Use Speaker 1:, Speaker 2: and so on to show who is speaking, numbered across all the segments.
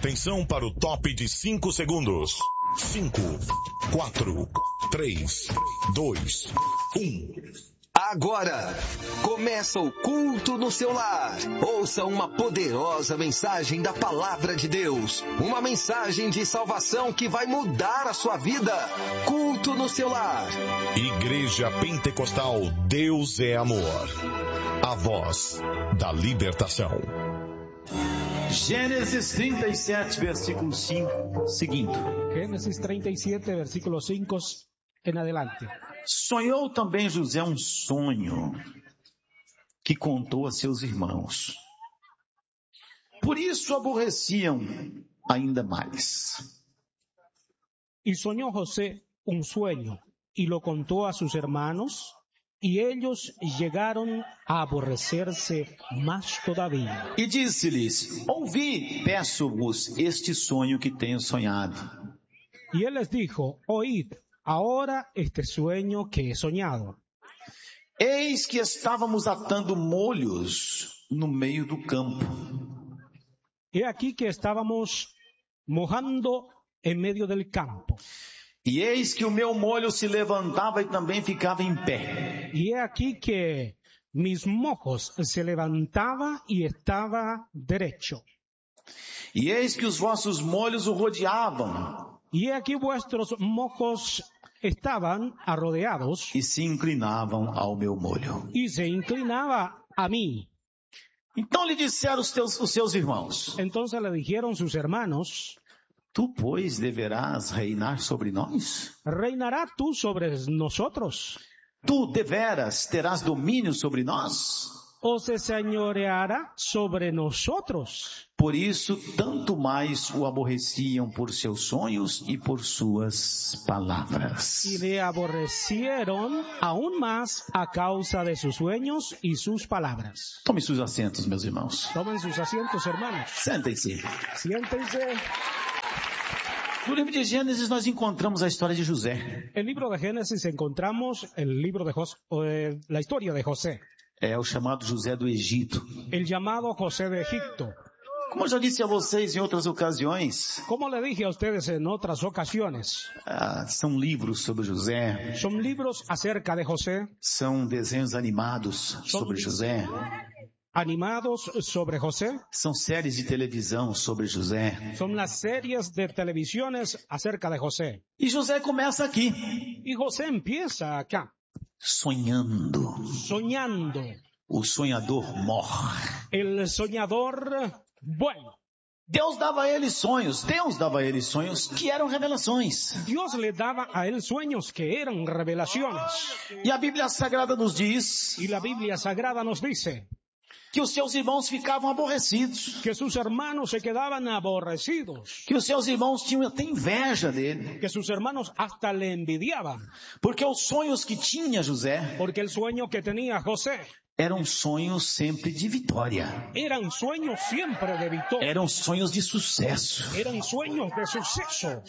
Speaker 1: Atenção para o top de 5 segundos. 5, 4, 3, 2, 1.
Speaker 2: Agora, começa o culto no seu lar. Ouça uma poderosa mensagem da Palavra de Deus. Uma mensagem de salvação que vai mudar a sua vida. Culto no seu lar.
Speaker 1: Igreja Pentecostal Deus é Amor. A voz da libertação.
Speaker 3: Gênesis 37, versículo 5, seguindo.
Speaker 4: Génesis 37, versículo 5 en adelante.
Speaker 3: Sonhou também José um sonho que contou a seus irmãos. Por isso aborreciam ainda mais.
Speaker 4: Y soñó José un sueño y lo contó a sus hermanos, y ellos llegaron a aborrecerse más todavía.
Speaker 3: E disse-lhes: ouvi, peço-vos, este sonho que tenho sonhado.
Speaker 4: Y él les dijo: oíd ahora este sueño que he soñado.
Speaker 3: Eis que estávamos atando molhos no meio do campo.
Speaker 4: He aquí que estábamos mojando en medio del campo.
Speaker 3: E eis que o meu molho se levantava e também ficava em pé.
Speaker 4: Y he aquí que mis mojos se levantaba y estaba derecho.
Speaker 3: E eis que os vossos molhos o rodeavam.
Speaker 4: Y he aquí vuestros mojos estaban arrodeados
Speaker 3: E se inclinavam ao meu molho.
Speaker 4: y se inclinaba a mí.
Speaker 3: Então lhe disseram os seus irmãos:
Speaker 4: Entonces le dijeron sus hermanos:
Speaker 3: tu, pois, deverás reinar sobre nós?
Speaker 4: ¿reinarás tú sobre nosotros?
Speaker 3: Tu, deveras, terás domínio sobre nós?
Speaker 4: ¿O se señoreará sobre nosotros?
Speaker 3: Por isso, tanto mais o aborreciam por seus sonhos e por suas palavras.
Speaker 4: Y le aborrecieron aún más a causa de sus sueños y sus palabras.
Speaker 3: Tome seus assentos, meus irmãos.
Speaker 4: Tomen sus asientos, hermanos.
Speaker 3: Sentem-se.
Speaker 4: Siéntense.
Speaker 3: No livro de Gênesis nós encontramos a história de José.
Speaker 4: En el libro de Génesis encontramos el libro de la historia de José.
Speaker 3: É o chamado José do Egito.
Speaker 4: El llamado José de Egipto.
Speaker 3: Como eu já disse a vocês em outras ocasiões,
Speaker 4: Como le dije a ustedes en otras ocasiones,
Speaker 3: são livros sobre José,
Speaker 4: son libros acerca de José,
Speaker 3: são desenhos animados sobre José,
Speaker 4: animados sobre José,
Speaker 3: são séries de televisão sobre José.
Speaker 4: son las series de televisiones acerca de José.
Speaker 3: E José começa aqui,
Speaker 4: Y José empieza acá,
Speaker 3: sonhando.
Speaker 4: soñando.
Speaker 3: O sonhador morre.
Speaker 4: El soñador, bueno,
Speaker 3: Deus dava a ele sonhos que eram revelações.
Speaker 4: Dios le daba a él sueños que eran revelaciones.
Speaker 3: E a Bíblia Sagrada nos diz
Speaker 4: Y la Biblia Sagrada nos dice
Speaker 3: que os seus irmãos ficavam aborrecidos,
Speaker 4: que sus hermanos se quedaban aborrecidos,
Speaker 3: que os seus irmãos tinham até inveja dele,
Speaker 4: que sus hermanos hasta le envidiaban,
Speaker 3: porque os sonhos que tinha José
Speaker 4: porque el sueño que tenía José
Speaker 3: eram sonhos sempre de vitória,
Speaker 4: eran sueños siempre de victoria,
Speaker 3: eram sonhos de sucesso.
Speaker 4: eran sueños de suceso.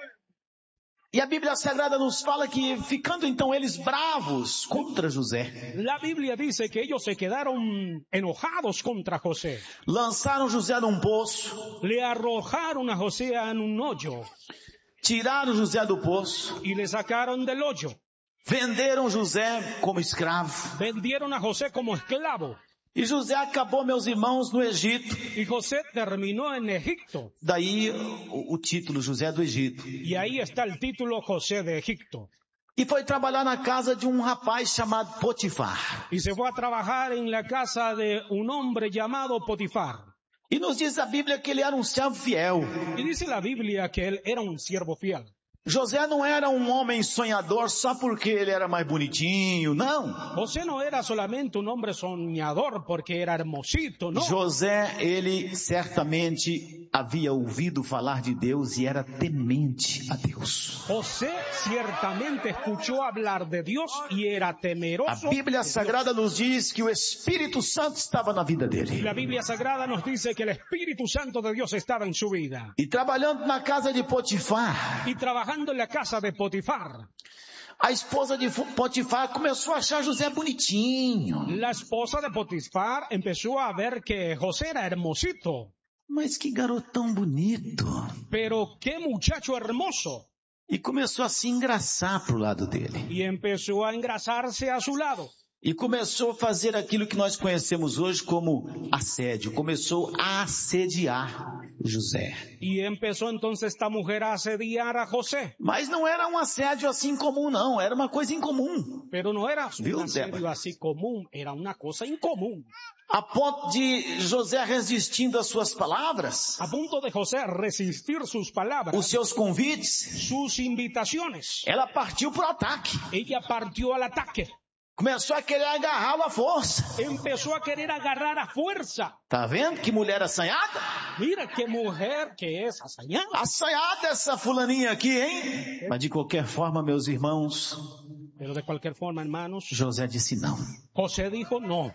Speaker 3: E a Bíblia Sagrada nos fala que, ficando então eles bravos contra José,
Speaker 4: La Biblia dice que ellos se quedaron enojados contra José.
Speaker 3: lançaram José num poço,
Speaker 4: Le arrojaron a José en un hoyo
Speaker 3: tiraram José do poço,
Speaker 4: y le sacaron del hoyo.
Speaker 3: venderam José como escravo.
Speaker 4: Vendieron a José como esclavo.
Speaker 3: E José acabou, meus irmãos, no Egito.
Speaker 4: Y José terminó en Egipto.
Speaker 3: Daí o título José do Egito.
Speaker 4: Y ahí está el título José de Egipto.
Speaker 3: E foi trabalhar na casa de um rapaz chamado Potifar.
Speaker 4: Y se fue a trabajar en la casa de un hombre llamado Potifar.
Speaker 3: E nos diz a Bíblia que ele era um servo fiel.
Speaker 4: Y dice la Biblia que él era un siervo fiel.
Speaker 3: José não era um homem sonhador só porque ele era mais bonitinho, não.
Speaker 4: José no era solamente un hombre soñador porque era hermosito, no.
Speaker 3: José, ele certamente havia ouvido falar de Deus e era temente a Deus.
Speaker 4: José ciertamente escuchó hablar de Dios y era
Speaker 3: A
Speaker 4: temeroso.
Speaker 3: Bíblia Sagrada nos diz que o Espírito Santo estava na vida
Speaker 4: Y
Speaker 3: dele.
Speaker 4: la Biblia Sagrada nos dice que el Espíritu Santo de Dios estaba en su vida.
Speaker 3: E trabalhando na casa de Potifar,
Speaker 4: Y trabajando en la casa de Potifar,
Speaker 3: a esposa de Potifar começou a achar José bonitinho.
Speaker 4: la esposa de Potifar empezó a ver que José era hermosito.
Speaker 3: Mas que garotão bonito.
Speaker 4: pero qué muchacho hermoso.
Speaker 3: E começou a se engraçar pro lado dele.
Speaker 4: Y empezó a engrasarse a su lado.
Speaker 3: E começou a fazer aquilo que nós conhecemos hoje como assédio. Começou a assediar José.
Speaker 4: Y empezó entonces esta mujer a asediar a José.
Speaker 3: Mas não era um assédio assim comum, não. Era uma coisa incomum.
Speaker 4: Pero no era
Speaker 3: Viu,
Speaker 4: un asedio
Speaker 3: Débora?
Speaker 4: así común, era una cosa incomún.
Speaker 3: A ponto de José resistindo às suas palavras,
Speaker 4: A punto de José resistir sus palabras,
Speaker 3: os seus convites,
Speaker 4: sus invitaciones,
Speaker 3: ela partiu para o ataque.
Speaker 4: ella partió al ataque.
Speaker 3: Começou a querer agarrá-lo à força.
Speaker 4: Empezó a querer agarrar a fuerza.
Speaker 3: Tá vendo que mulher assanhada?
Speaker 4: Mira qué mujer que es assañada.
Speaker 3: Assanhada essa fulaninha aqui, hein? Mas de qualquer forma, meus irmãos,
Speaker 4: Pero de cualquier forma, hermanos,
Speaker 3: José disse não.
Speaker 4: José dijo no.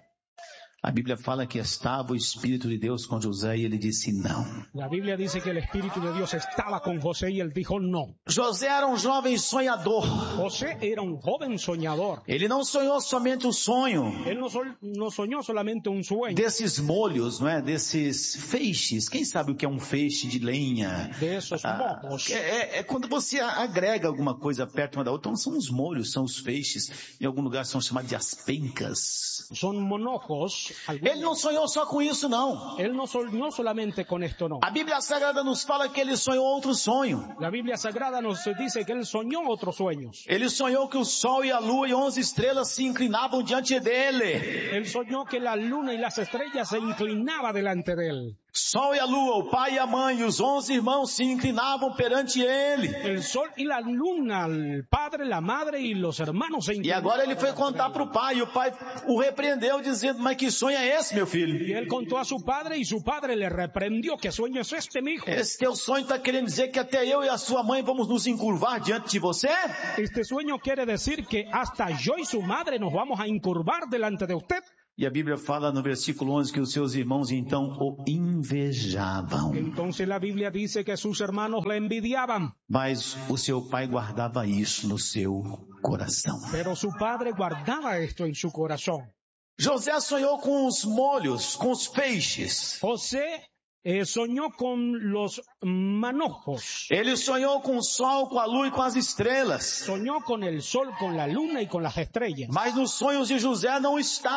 Speaker 3: A Bíblia fala que estava o Espírito de Deus com José e ele disse não.
Speaker 4: La Biblia dice que el Espíritu de Dios estaba con José y él dijo no.
Speaker 3: José era um jovem sonhador.
Speaker 4: José era un joven soñador.
Speaker 3: Ele não sonhou somente o sonho
Speaker 4: Él no soñó solamente un sueño
Speaker 3: desses molhos, não é? Desses feixes. Quem sabe o que é um feixe de lenha?
Speaker 4: de esos mocos.
Speaker 3: É quando você agrega alguma coisa perto uma da outra. Então são os molhos, são os feixes. Em algum lugar são chamados de as pencas.
Speaker 4: Son monojos.
Speaker 3: Ele não sonhou só com isso, não.
Speaker 4: Él no soñó solamente con esto, no.
Speaker 3: A Bíblia Sagrada nos fala que ele sonhou outro sonho.
Speaker 4: La Biblia Sagrada nos dice que él soñó otros sueños.
Speaker 3: Ele sonhou que o sol e a lua e 11 estrelas se inclinavam diante dele.
Speaker 4: Él soñó que la luna y las estrellas se inclinaban delante de él.
Speaker 3: Sol e a lua, o pai e a mãe e os 11 irmãos se inclinavam perante ele.
Speaker 4: El sol y la luna, el padre, la madre y los hermanos se
Speaker 3: E
Speaker 4: inclinaban.
Speaker 3: agora ele foi contar para o pai, e o pai o repreendeu dizendo, mas que sonho é esse, meu
Speaker 4: Y
Speaker 3: filho?
Speaker 4: él contó a su padre y su padre le reprendió. ¿Qué sueño es este, mi hijo?
Speaker 3: Esse teu sonho está querendo dizer que até eu e a sua mãe vamos nos encurvar diante de você?
Speaker 4: Este sueño quiere decir que hasta yo y su madre nos vamos a incurvar delante de usted.
Speaker 3: E a Bíblia fala no versículo 11 que os seus irmãos então o invejavam.
Speaker 4: Entonces la Biblia dice que sus hermanos le envidiaban,
Speaker 3: Mas o seu pai guardava isso no seu coração.
Speaker 4: pero su padre guardaba esto en su corazón.
Speaker 3: José sonhou com os molhos, com os feixes.
Speaker 4: José soñó con los manojos,
Speaker 3: Ele sonhou com o sol, com a lua e com as estrelas.
Speaker 4: soñó con el sol, con la luna y con las estrellas.
Speaker 3: Mas nos sonhos de José não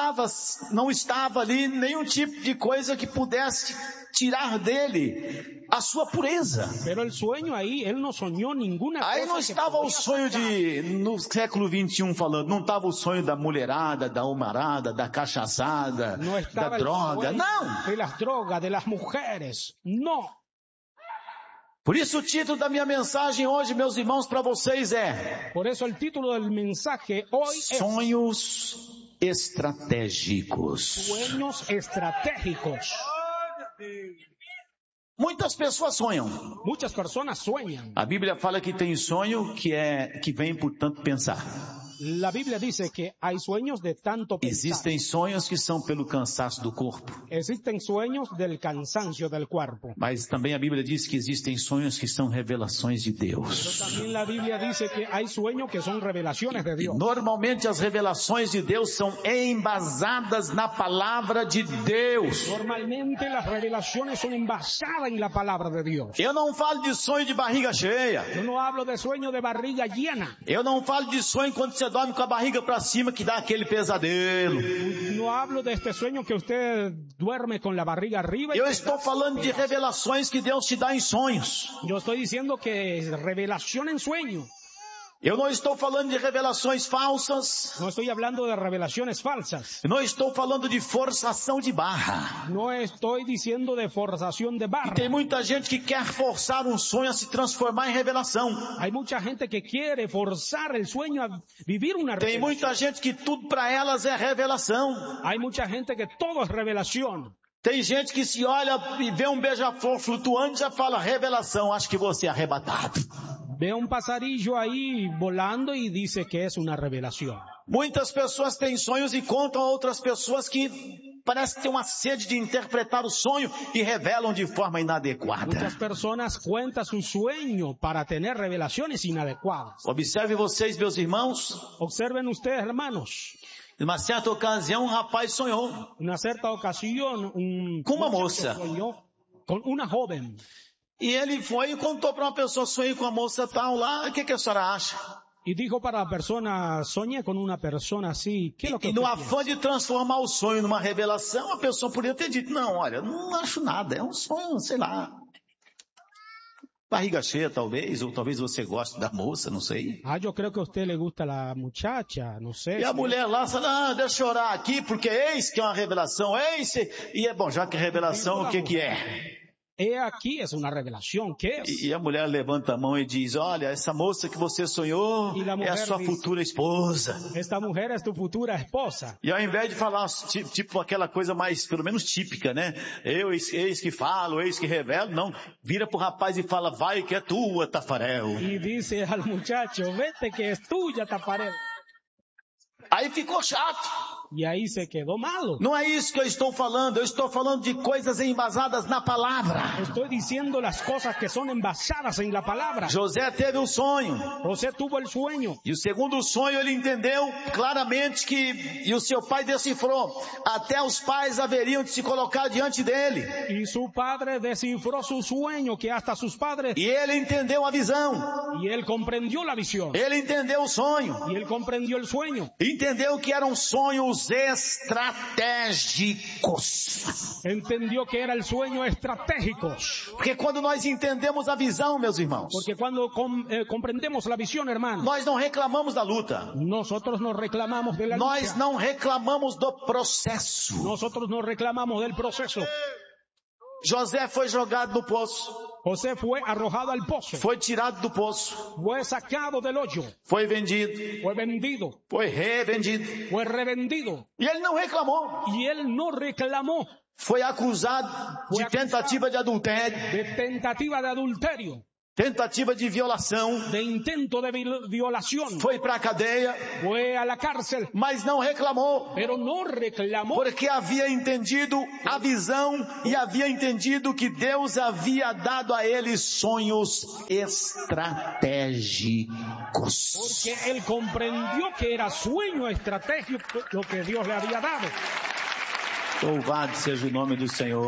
Speaker 3: estava ali nenhum tipo de coisa que pudesse tirar dele a sua pureza.
Speaker 4: Pero el sueño ahí, él no soñó ninguna cosa.
Speaker 3: Aí não
Speaker 4: que
Speaker 3: estava o
Speaker 4: podía
Speaker 3: sonho
Speaker 4: sacar.
Speaker 3: no século 21 falando, não estava o sonho da mulherada, da homarada, da cachaçada,
Speaker 4: No
Speaker 3: da
Speaker 4: estaba el
Speaker 3: droga,
Speaker 4: sueño
Speaker 3: não.
Speaker 4: de las drogas, de las mujeres. No.
Speaker 3: Por isso o título da minha mensagem hoje, meus irmãos, para vocês é
Speaker 4: Por eso el título del mensaje hoy es
Speaker 3: Sonhos Estratégicos.
Speaker 4: Sueños Estratégicos.
Speaker 3: Muitas pessoas sonham.
Speaker 4: Muchas personas sueñan.
Speaker 3: A Bíblia fala que tem sonho que vem por tanto pensar.
Speaker 4: La Biblia dice que hay sueños de tanto pensar.
Speaker 3: Existem sonhos que são pelo cansaço do corpo.
Speaker 4: Existen sueños del cansancio del cuerpo.
Speaker 3: Mas também a Bíblia diz que existem sonhos que são revelações de
Speaker 4: Pero
Speaker 3: Deus.
Speaker 4: también la Biblia dice que hay sueños que son revelaciones de Dios.
Speaker 3: Normalmente as revelações de Deus são embasadas na palavra de Deus.
Speaker 4: Normalmente las revelaciones son envasadas en la palabra de Dios.
Speaker 3: Eu não falo de sonho de barriga cheia.
Speaker 4: Yo no hablo de sueño de barriga llena.
Speaker 3: Eu não falo de sonho quando você dorme com a barriga para cima que dá aquele pesadelo.
Speaker 4: No hablo de este sueño que usted duerme con la barriga arriba.
Speaker 3: Eu estou falando de revelações que Deus te dá em sonhos.
Speaker 4: Yo estoy diciendo que es revelación en sueño.
Speaker 3: Eu não estou falando de revelações falsas.
Speaker 4: No estoy hablando de revelaciones falsas.
Speaker 3: Eu não estou falando de forçação de barra.
Speaker 4: No estoy diciendo de forzación de
Speaker 3: E
Speaker 4: barra.
Speaker 3: tem muita gente que quer forçar um sonho a se transformar em revelação.
Speaker 4: Hay mucha gente que quiere forzar el sueño a vivir una
Speaker 3: Tem
Speaker 4: revelación.
Speaker 3: muita gente que tudo para elas é revelação.
Speaker 4: Hay mucha gente que todo es revelación.
Speaker 3: Tem gente que se olha e vê um beija-flor flutuante e já fala revelação, acho que você é arrebatado.
Speaker 4: Ve un pasarillo ahí volando y dice que es una revelación.
Speaker 3: Muitas pessoas têm sonhos e contam a outras pessoas que parece ter uma sede de interpretar o sonho e revelam de forma inadequada.
Speaker 4: Muchas personas cuentan su sueño para tener revelaciones inadecuadas.
Speaker 3: Observe vocês, meus irmãos,
Speaker 4: Observen ustedes, hermanos.
Speaker 3: numa certa ocasião um rapaz sonhou
Speaker 4: En una cierta ocasión, un
Speaker 3: com uma
Speaker 4: muchacho
Speaker 3: moça.
Speaker 4: soñó con una joven.
Speaker 3: E ele foi e contou para uma pessoa, sonhei com a moça tal lá, o que a senhora acha?
Speaker 4: Y dijo para la persona, soñé con una persona así, ¿qué es lo que
Speaker 3: E no
Speaker 4: usted piensa?
Speaker 3: afã de transformar o sonho numa revelação, a pessoa poderia ter dito, não, olha, não acho nada, é um sonho, sei lá. Barriga cheia, talvez, ou talvez você goste da moça, não sei.
Speaker 4: Ah, yo creo que a usted le gusta la muchacha, no sé.
Speaker 3: E a mulher lá fala, deixa eu orar aqui, porque eis que é uma revelação, eis, e é bom, já que é revelação, o que é?
Speaker 4: He aquí es una revelación, ¿qué es?
Speaker 3: E a mulher levanta a mão e diz, olha, essa moça que você sonhou é a sua futura esposa.
Speaker 4: Esta mujer es tu futura esposa.
Speaker 3: E ao invés de falar, tipo aquela coisa mais, pelo menos típica, né? Eis que falo, eis que revelo, não. Vira pro rapaz e fala, vai que é tua, Tafarel.
Speaker 4: Y dice al muchacho, vete que es tuya, Tafarel.
Speaker 3: Aí ficou chato.
Speaker 4: Y ahí se quedó malo.
Speaker 3: Não é isso que eu estou falando de coisas embasadas na palavra.
Speaker 4: Estoy diciendo las cosas que son envasadas en la palabra.
Speaker 3: José teve um sonho.
Speaker 4: José tuvo el sueño.
Speaker 3: E o segundo sonho ele entendeu claramente e o seu pai decifrou, até os pais haveriam de se colocar diante dele.
Speaker 4: Y su padre descifró su sueño, que hasta sus padres.
Speaker 3: E ele entendeu a visão.
Speaker 4: Y él comprendió la visión.
Speaker 3: Ele entendeu o sonho.
Speaker 4: Y él comprendió el sueño.
Speaker 3: Entendeu que eram sonhos estratégicos.
Speaker 4: Entendió que era el sueño estratégico.
Speaker 3: Porque quando nós entendemos a visão, meus irmãos,
Speaker 4: Porque cuando comprendemos la visión, hermano,
Speaker 3: nós não reclamamos da luta.
Speaker 4: nosotros nos reclamamos de la
Speaker 3: Nós
Speaker 4: lucha.
Speaker 3: não reclamamos do processo.
Speaker 4: Nosotros nos reclamamos del proceso.
Speaker 3: José foi jogado no poço.
Speaker 4: José fue arrojado al pozo.
Speaker 3: Foi tirado do poço.
Speaker 4: Fue sacado del hoyo.
Speaker 3: Foi vendido.
Speaker 4: Fue vendido.
Speaker 3: Foi revendido.
Speaker 4: Fue revendido.
Speaker 3: E ele não reclamou.
Speaker 4: Y él no reclamó.
Speaker 3: Foi acusado de tentativa de adultério,
Speaker 4: De tentativa de adulterio.
Speaker 3: tentativa de violação.
Speaker 4: De intento de violación.
Speaker 3: Foi para a cadeia,
Speaker 4: Fue a la cárcel.
Speaker 3: mas não reclamou.
Speaker 4: Pero no reclamó.
Speaker 3: Porque havia entendido a visão e havia entendido que Deus havia dado a ele sonhos estratégicos.
Speaker 4: Porque él comprendió que era sueño estratégico lo que Dios le había dado.
Speaker 3: Louvado seja o nome do Senhor.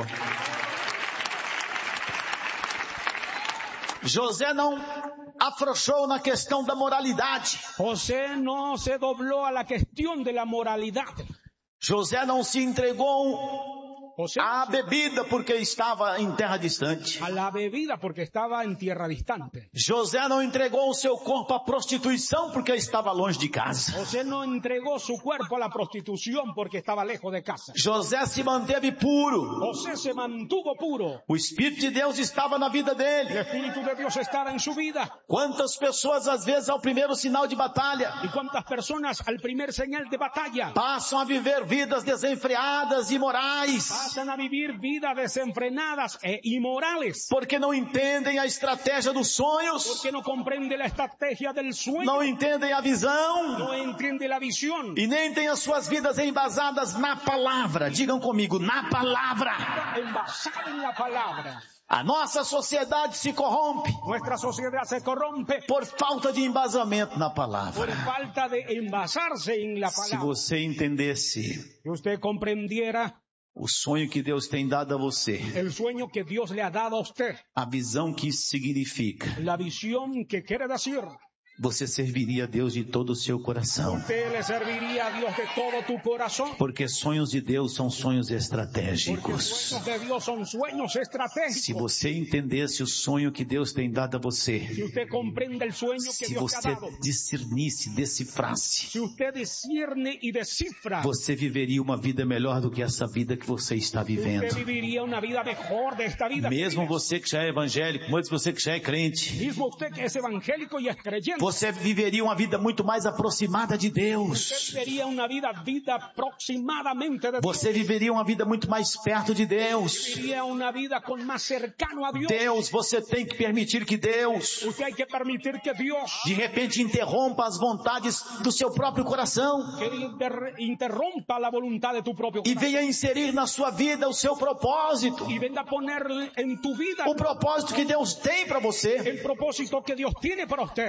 Speaker 3: José não afrouxou na questão da moralidade.
Speaker 4: José no se dobló a la cuestión de la moralidad.
Speaker 3: José não se entregou
Speaker 4: José
Speaker 3: à bebida porque estava em terra distante.
Speaker 4: a la bebida porque estaba en tierra distante.
Speaker 3: José não entregou o seu corpo à prostituição porque estava longe de casa.
Speaker 4: José no entregó su cuerpo a la prostitución porque estaba lejos de casa.
Speaker 3: José se manteve puro.
Speaker 4: José se mantuvo puro.
Speaker 3: O Espírito de Deus estava na vida
Speaker 4: El
Speaker 3: dele.
Speaker 4: Espíritu de Dios estaba en su vida.
Speaker 3: Quantas pessoas, às vezes, ao primeiro sinal de batalha,
Speaker 4: ¿Y cuántas personas al primer señal de batalla
Speaker 3: passam a viver vidas desenfreadas e imorais,
Speaker 4: pasan a vivir vidas desenfrenadas e inmorales?
Speaker 3: porque não entendem a estratégia dos sonhos,
Speaker 4: Porque no comprende la estrategia del sueño,
Speaker 3: não entendem a visão
Speaker 4: no entiende la visión,
Speaker 3: e nem têm as suas vidas embasadas na palavra. Digam comigo, na palavra.
Speaker 4: envasada en la palabra.
Speaker 3: A nossa sociedade se corrompe
Speaker 4: Nuestra sociedad se corrompe
Speaker 3: por falta de embasamento na
Speaker 4: por
Speaker 3: palavra.
Speaker 4: falta de envasarse en la
Speaker 3: Se
Speaker 4: palabra.
Speaker 3: você entendesse
Speaker 4: Si usted comprendiera
Speaker 3: o sonho que Deus tem dado a você,
Speaker 4: el sueño que Dios le ha dado a usted,
Speaker 3: a visão que isso significa,
Speaker 4: la visión que quiere decir,
Speaker 3: você serviria a Deus de todo o seu coração.
Speaker 4: usted le serviría a Dios de todo tu corazón.
Speaker 3: Porque sonhos de Deus são sonhos
Speaker 4: Porque
Speaker 3: estratégicos.
Speaker 4: sueños de Dios son sueños
Speaker 3: Se
Speaker 4: estratégicos.
Speaker 3: você entendesse o sonho que Deus tem dado a você,
Speaker 4: Si usted comprende el sueño que
Speaker 3: se
Speaker 4: Dios te ha
Speaker 3: você
Speaker 4: dado,
Speaker 3: discernisse, decifrasse,
Speaker 4: si usted discierne y descifra,
Speaker 3: você viveria uma vida melhor do que essa vida que você está
Speaker 4: usted
Speaker 3: vivendo.
Speaker 4: viviría una vida mejor de esta vida.
Speaker 3: Mesmo você que já é evangélico, mesmo você que já é crente,
Speaker 4: Mismo usted que es evangélico y es creyente,
Speaker 3: você viveria uma vida muito mais aproximada de
Speaker 4: usted
Speaker 3: Deus.
Speaker 4: sería una vida aproximadamente de Dios.
Speaker 3: Você viveria uma vida muito mais perto de Deus.
Speaker 4: Viviría una vida con más cercano a Dios.
Speaker 3: Deus, você tem que permitir que Deus,
Speaker 4: Usted hay que permitir que Dios
Speaker 3: de repente, interrompa as vontades do seu próprio coração
Speaker 4: que interrumpa la voluntad de tu propio
Speaker 3: e
Speaker 4: corazón
Speaker 3: venha inserir na sua vida o seu propósito.
Speaker 4: y venga a poner en tu vida
Speaker 3: O propósito que Deus tem para você.
Speaker 4: el propósito que Dios tiene para usted.
Speaker 3: Você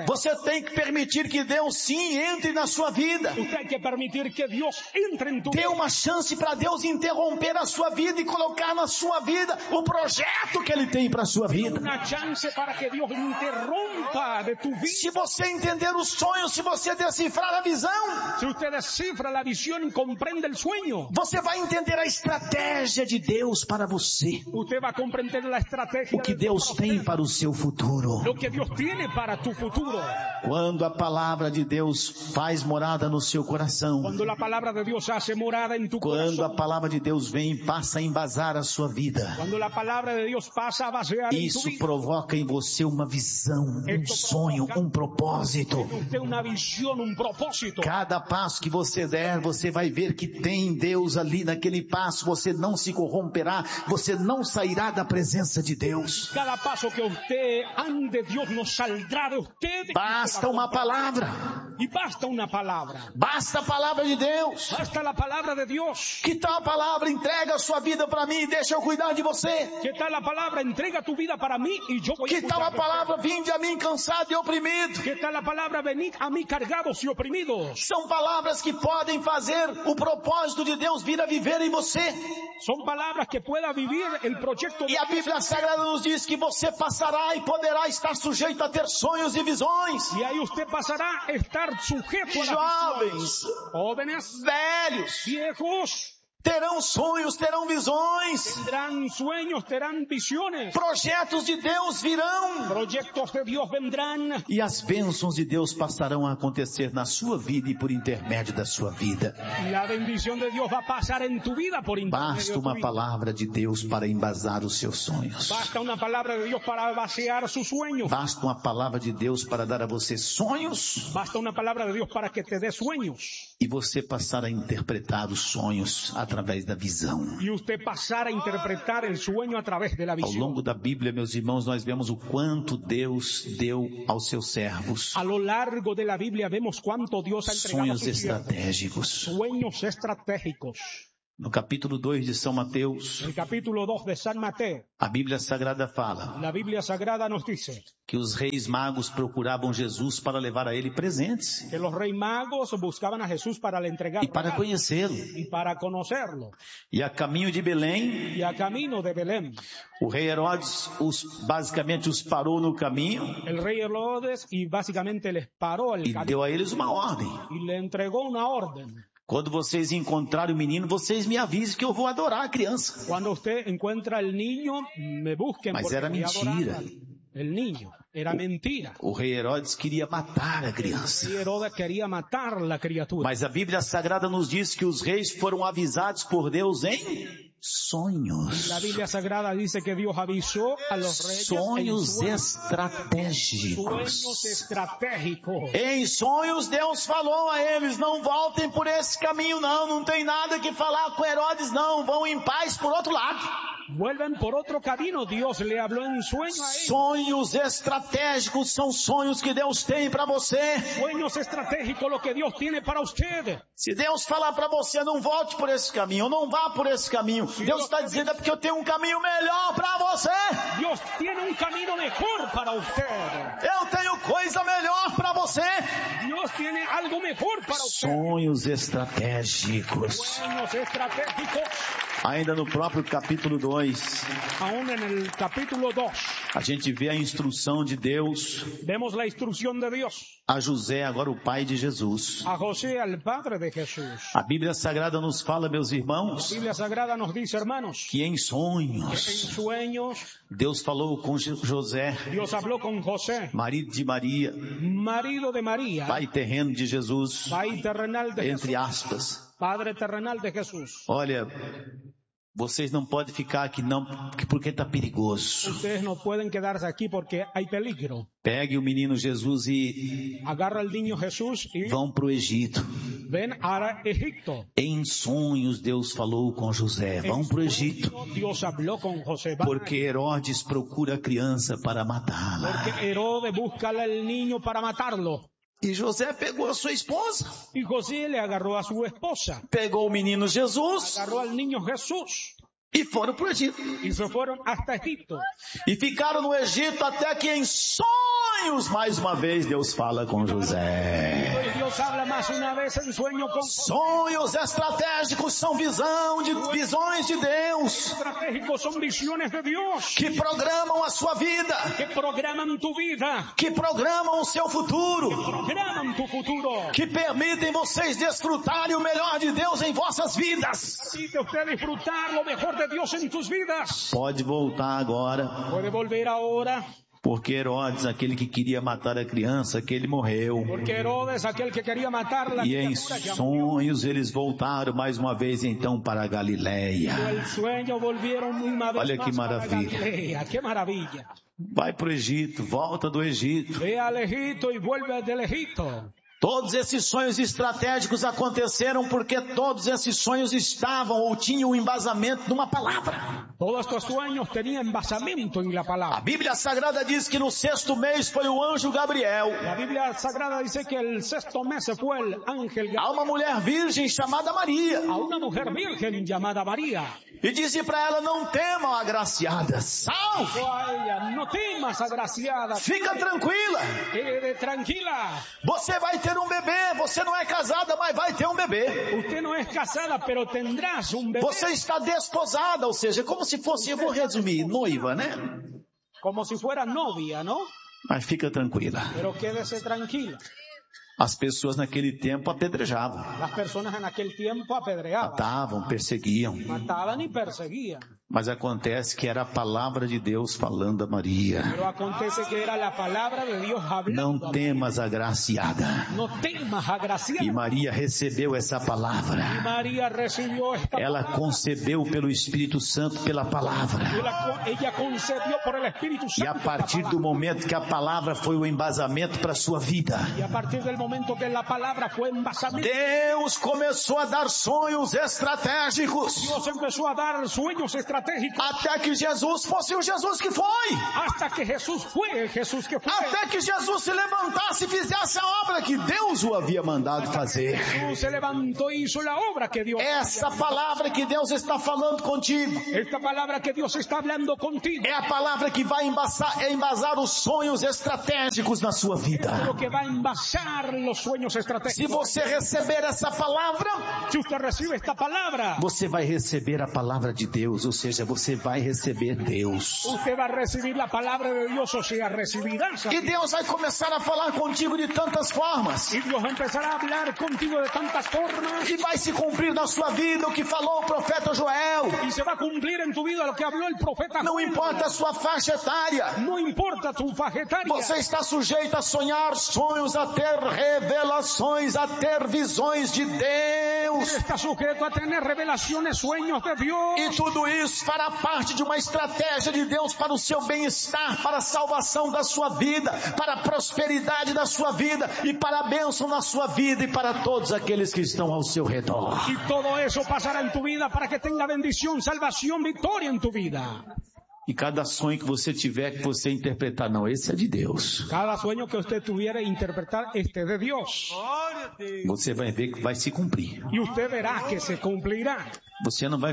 Speaker 3: tem que permitir que Deus sim entre na sua vida.
Speaker 4: Usted hay que permitir que Dios entre en tu
Speaker 3: Dê
Speaker 4: vida.
Speaker 3: uma chance para Deus interromper a sua vida e colocar na sua vida o projeto que Ele tem para a sua vida.
Speaker 4: Una chance para que Dios interrumpa de tu vida.
Speaker 3: Se você entender os sonhos, se você decifrar a visão,
Speaker 4: Si usted descifra la visión y comprende el sueño,
Speaker 3: você vai entender a estratégia de Deus para você.
Speaker 4: usted va a comprender la estrategia
Speaker 3: O que
Speaker 4: de
Speaker 3: Deus
Speaker 4: Dios
Speaker 3: tem para o seu futuro.
Speaker 4: lo que Dios tiene para tu futuro.
Speaker 3: Quando a palavra de Deus faz morada no seu coração,
Speaker 4: Cuando la palabra de Dios hace morada en tu
Speaker 3: quando a
Speaker 4: corazón,
Speaker 3: palavra de Deus vem e passa a embasar a sua vida,
Speaker 4: cuando la palabra de Dios pasa a vaciar en tu
Speaker 3: isso
Speaker 4: vida,
Speaker 3: provoca em você uma visão, um sonho, um propósito.
Speaker 4: usted una visión, un propósito.
Speaker 3: Cada passo que você der, você vai ver que tem Deus ali naquele passo. Você não se corromperá, você não sairá da presença de Deus.
Speaker 4: Cada paso que usted ande, Dios no saldrá de usted.
Speaker 3: Basta uma palavra.
Speaker 4: Y basta una palabra.
Speaker 3: Basta a palavra de Deus.
Speaker 4: Basta la palabra de Dios.
Speaker 3: Que tal a palavra? Entrega a sua vida para mim e deixa eu cuidar de você.
Speaker 4: ¿Qué tal la palabra? Entrega tu vida para mí y yo voy a
Speaker 3: Que tal a
Speaker 4: cuidar de
Speaker 3: palavra?
Speaker 4: usted.
Speaker 3: Vinde a mim cansado e oprimido.
Speaker 4: ¿Qué tal la palabra? Venid a mí cargados y oprimidos.
Speaker 3: São palavras que podem fazer o propósito de Deus vir a viver em você.
Speaker 4: Son palabras que pueda vivir el proyecto de
Speaker 3: E a Bíblia Sagrada nos diz que você passará e poderá estar sujeito a ter sonhos e visões.
Speaker 4: Y ahí usted pasará a estar sujeto a las
Speaker 3: Jovens,
Speaker 4: visiones. Jóvenes,
Speaker 3: velhos,
Speaker 4: viejos,
Speaker 3: terão sonhos, terão visões.
Speaker 4: tendrán sueños, tendrán visiones.
Speaker 3: Projetos de Deus virão.
Speaker 4: Proyectos de Dios vendrán.
Speaker 3: E as bênçãos de Deus passarão a acontecer na sua vida e por intermédio da sua vida.
Speaker 4: La bendición de Dios va a pasar en tu vida por intermedio
Speaker 3: Basta
Speaker 4: de tu
Speaker 3: uma
Speaker 4: vida.
Speaker 3: palavra de Deus para embasar os seus sonhos.
Speaker 4: Basta una palabra de Dios para vaciar sus sueños.
Speaker 3: Basta uma palavra de Deus para dar a você sonhos
Speaker 4: Basta una palabra de Dios para que te dé sueños.
Speaker 3: e você passar a interpretar os sonhos através da visão.
Speaker 4: Y usted pasar a interpretar el sueño a través de la
Speaker 3: Ao
Speaker 4: visión.
Speaker 3: longo da Bíblia, meus irmãos, nós vemos o quanto Deus deu aos seus servos.
Speaker 4: A lo largo de la Biblia vemos cuánto Dios ha entregado a
Speaker 3: Sonhos
Speaker 4: sus siervos.
Speaker 3: estratégicos.
Speaker 4: Sueños estratégicos.
Speaker 3: No capítulo 2 de São Mateus,
Speaker 4: El capítulo 2 de San Mateo,
Speaker 3: a Bíblia Sagrada fala
Speaker 4: la Biblia Sagrada nos dice
Speaker 3: que os reis magos procuravam Jesus para levar a ele presentes
Speaker 4: que los reyes magos buscaban a Jesús para le entregar
Speaker 3: e para
Speaker 4: regalos
Speaker 3: conhecê-lo.
Speaker 4: y para conocerlo.
Speaker 3: E a caminho de Belém,
Speaker 4: Y a camino de Belén,
Speaker 3: o rei Herodes basicamente os parou no caminho
Speaker 4: el rey Herodes y básicamente les paró el
Speaker 3: e
Speaker 4: camino
Speaker 3: deu a eles uma ordem.
Speaker 4: y le entregó una orden.
Speaker 3: Quando vocês encontrarem o menino, vocês me avisem que eu vou adorar a criança.
Speaker 4: Cuando usted encuentra el niño, me busquen
Speaker 3: Mas
Speaker 4: porque
Speaker 3: era
Speaker 4: voy a adorar
Speaker 3: mentira.
Speaker 4: el niño. Era mentira.
Speaker 3: O rei Herodes queria matar a criança.
Speaker 4: Y Herodes quería matar la criatura.
Speaker 3: Mas a Bíblia Sagrada nos diz que os reis foram avisados por Deus em sonhos.
Speaker 4: La Biblia Sagrada dice que Dios avisó a los reyes
Speaker 3: Sonhos
Speaker 4: en
Speaker 3: estratégicos.
Speaker 4: sueños estratégicos.
Speaker 3: Em sonhos Deus falou a eles, não voltem por esse caminho não tem nada que falar com Herodes não, vão em paz por outro lado.
Speaker 4: Vuelven por otro camino. Dios le habló en sueño a ellos.
Speaker 3: Sonhos estratégicos são sonhos que Deus tem para você.
Speaker 4: Sueños estratégicos lo que Dios tiene para usted.
Speaker 3: Se Deus falar para você, não volte por esse caminho, não vá por esse caminho, Deus está dizendo é porque eu tenho um caminho melhor para você.
Speaker 4: Dios tiene un camino mejor para usted.
Speaker 3: Eu tenho coisa melhor para você.
Speaker 4: Dios tiene algo mejor para usted.
Speaker 3: Sonhos estratégicos.
Speaker 4: Sueños estratégicos.
Speaker 3: Ainda no próprio capítulo 2,
Speaker 4: Aún en el capítulo 2
Speaker 3: a gente vê a instrução de Deus
Speaker 4: vemos la instrucción de Dios
Speaker 3: a José, agora o pai de Jesus.
Speaker 4: a José, al padre de Jesús.
Speaker 3: A Bíblia Sagrada nos fala, meus
Speaker 4: La
Speaker 3: irmãos,
Speaker 4: Biblia Sagrada nos dice, hermanos,
Speaker 3: que em
Speaker 4: en
Speaker 3: sonhos
Speaker 4: sueños
Speaker 3: Deus falou com José,
Speaker 4: Dios habló con José,
Speaker 3: marido de Maria,
Speaker 4: marido de María,
Speaker 3: pai terreno de Jesus,
Speaker 4: pai terrenal de
Speaker 3: entre
Speaker 4: Jesús,
Speaker 3: aspas.
Speaker 4: padre terrenal de Jesús.
Speaker 3: Olha, vocês não podem ficar aqui não, porque está perigoso.
Speaker 4: Ustedes no pueden quedarse aquí porque hay peligro.
Speaker 3: Pegue o menino Jesus e
Speaker 4: Agarra al niño Jesús y
Speaker 3: vão para o Egito.
Speaker 4: ven a Egipto.
Speaker 3: Em sonhos Deus falou com José, vão para o Egito.
Speaker 4: Dios habló con José, van
Speaker 3: Porque Herodes procura a criança para matá-la.
Speaker 4: porque Herodes busca al niño para matarlo.
Speaker 3: E José pegou a sua esposa,
Speaker 4: Y José le agarró a su esposa,
Speaker 3: pegou o menino Jesus
Speaker 4: agarró al niño Jesús
Speaker 3: E foram para o Egito.
Speaker 4: y se fueron hasta Egipto.
Speaker 3: E ficaram no Egito até que em sonhos, mais uma vez, Deus fala com José.
Speaker 4: Hoy Dios habla más una vez en sueño con
Speaker 3: Sonhos estratégicos são visões de Deus
Speaker 4: estratégicos, son visiones de Dios
Speaker 3: que programam a sua vida,
Speaker 4: que programan tu vida,
Speaker 3: que programam o seu futuro,
Speaker 4: programan tu futuro.
Speaker 3: que permitem vocês desfrutarem o melhor de Deus em vossas vidas.
Speaker 4: Permite usted disfrutar lo mejor de Dios en tus vidas.
Speaker 3: Pode voltar agora,
Speaker 4: Puede volver ahora,
Speaker 3: porque Herodes, aquele que queria matar a criança, que ele morreu.
Speaker 4: porque Herodes, aquel que quería matar la
Speaker 3: E em
Speaker 4: criatura, ya murió.
Speaker 3: sonhos eles voltaram mais uma vez então para a Galileia.
Speaker 4: El sueño volvieron una vez
Speaker 3: Olha que
Speaker 4: más para
Speaker 3: maravilha.
Speaker 4: Galilea. Qué maravilla.
Speaker 3: Vai para o Egito, volta do Egito.
Speaker 4: Ve al Egipto y vuelve del Egipto.
Speaker 3: Todos esses sonhos estratégicos aconteceram porque todos esses sonhos estavam ou tinham um embasamento numa palavra.
Speaker 4: Todos estos sueños tenían basamento en la
Speaker 3: A
Speaker 4: palabra.
Speaker 3: Bíblia Sagrada diz que no 6º mês foi o anjo Gabriel
Speaker 4: La Biblia Sagrada dice que el 6º mes se fue el ángel
Speaker 3: a uma mulher virgem chamada Maria
Speaker 4: a una mujer virgen llamada María.
Speaker 3: e disse para ela: não temam, agraciada, salve,
Speaker 4: Dijo a ella, no temas, agraciada,
Speaker 3: fica tranquila,
Speaker 4: quede tranquila.
Speaker 3: você vai ter um bebê, você não é casada, mas vai ter um bebê.
Speaker 4: Usted no es casada, pero tendrás un bebé.
Speaker 3: Você está desposada, ou seja, como se fosse, eu vou resumir, noiva, né?
Speaker 4: Como si fuera novia, ¿no?
Speaker 3: Mas fica tranquila.
Speaker 4: Pero quédese tranquila.
Speaker 3: As pessoas naquele tempo apedrejavam,
Speaker 4: Las personas en aquel tiempo apedreaban,
Speaker 3: matavam, perseguiam.
Speaker 4: mataban y perseguían.
Speaker 3: Mas acontece que era a palavra de Deus falando a Maria.
Speaker 4: Pero acontece que era la palabra de Dios hablando.
Speaker 3: Não temas, agraciada.
Speaker 4: No temas,
Speaker 3: E
Speaker 4: agraciada.
Speaker 3: Maria recebeu essa palavra.
Speaker 4: María recibió esta
Speaker 3: Ela concebeu pelo Espírito Santo pela palavra.
Speaker 4: ella concebió por el Espíritu
Speaker 3: E
Speaker 4: Santo.
Speaker 3: a partir do momento que a palavra foi o embasamento para a sua vida,
Speaker 4: Y a partir del momento que la palabra fue envasamento,
Speaker 3: Deus começou a dar sonhos estratégicos.
Speaker 4: Dios empezó a dar sueños estratégicos
Speaker 3: Até que Jesus fosse o Jesus que foi.
Speaker 4: hasta que Jesús fue el Jesús que fue.
Speaker 3: Até que Jesus se levantasse e fizesse a obra que Deus o havia mandado fazer.
Speaker 4: Jesús se levantó y hizo la obra que Dios.
Speaker 3: Essa palavra que Deus está falando contigo
Speaker 4: Esta palabra que Dios está hablando contigo.
Speaker 3: é a palavra que vai embasar os sonhos estratégicos na sua vida.
Speaker 4: Lo que va a envasar los sueños
Speaker 3: Se
Speaker 4: estratégicos.
Speaker 3: você receber essa palavra,
Speaker 4: Si usted recibe esta palabra,
Speaker 3: você vai receber a palavra de Deus, ou seja, você vai receber Deus.
Speaker 4: usted va a recibir la palabra de Dios, o sea, recibirá.
Speaker 3: E Deus vai começar a falar contigo de tantas formas.
Speaker 4: Y Dios empezará a hablar contigo de tantas formas.
Speaker 3: E vai se cumprir na sua vida o que falou o profeta Joel.
Speaker 4: Y se va a cumplir en tu vida lo que habló el profeta.
Speaker 3: Não
Speaker 4: Joel.
Speaker 3: importa a sua faixa etária.
Speaker 4: No importa tu faja etaria.
Speaker 3: Você está sujeito a sonhar sonhos, a ter revelações, a ter visões de Deus.
Speaker 4: Está sujeto a tener revelaciones, sueños de Dios.
Speaker 3: E tudo isso fará parte de uma estratégia de Deus para o seu bem-estar, para a salvação da sua vida, para a prosperidade da sua vida e para a bênção na sua vida e para todos aqueles que estão ao seu redor.
Speaker 4: Y todo eso pasará en tu vida para que tenga bendición, salvación, victoria en tu vida.
Speaker 3: E cada sonho que você tiver, que você interpretar, não, esse é de Deus.
Speaker 4: Cada sueño que usted tuviera interpretar este de Dios.
Speaker 3: Você vai ver que vai se cumprir.
Speaker 4: Y usted verá que se cumplirá.
Speaker 3: Você não vai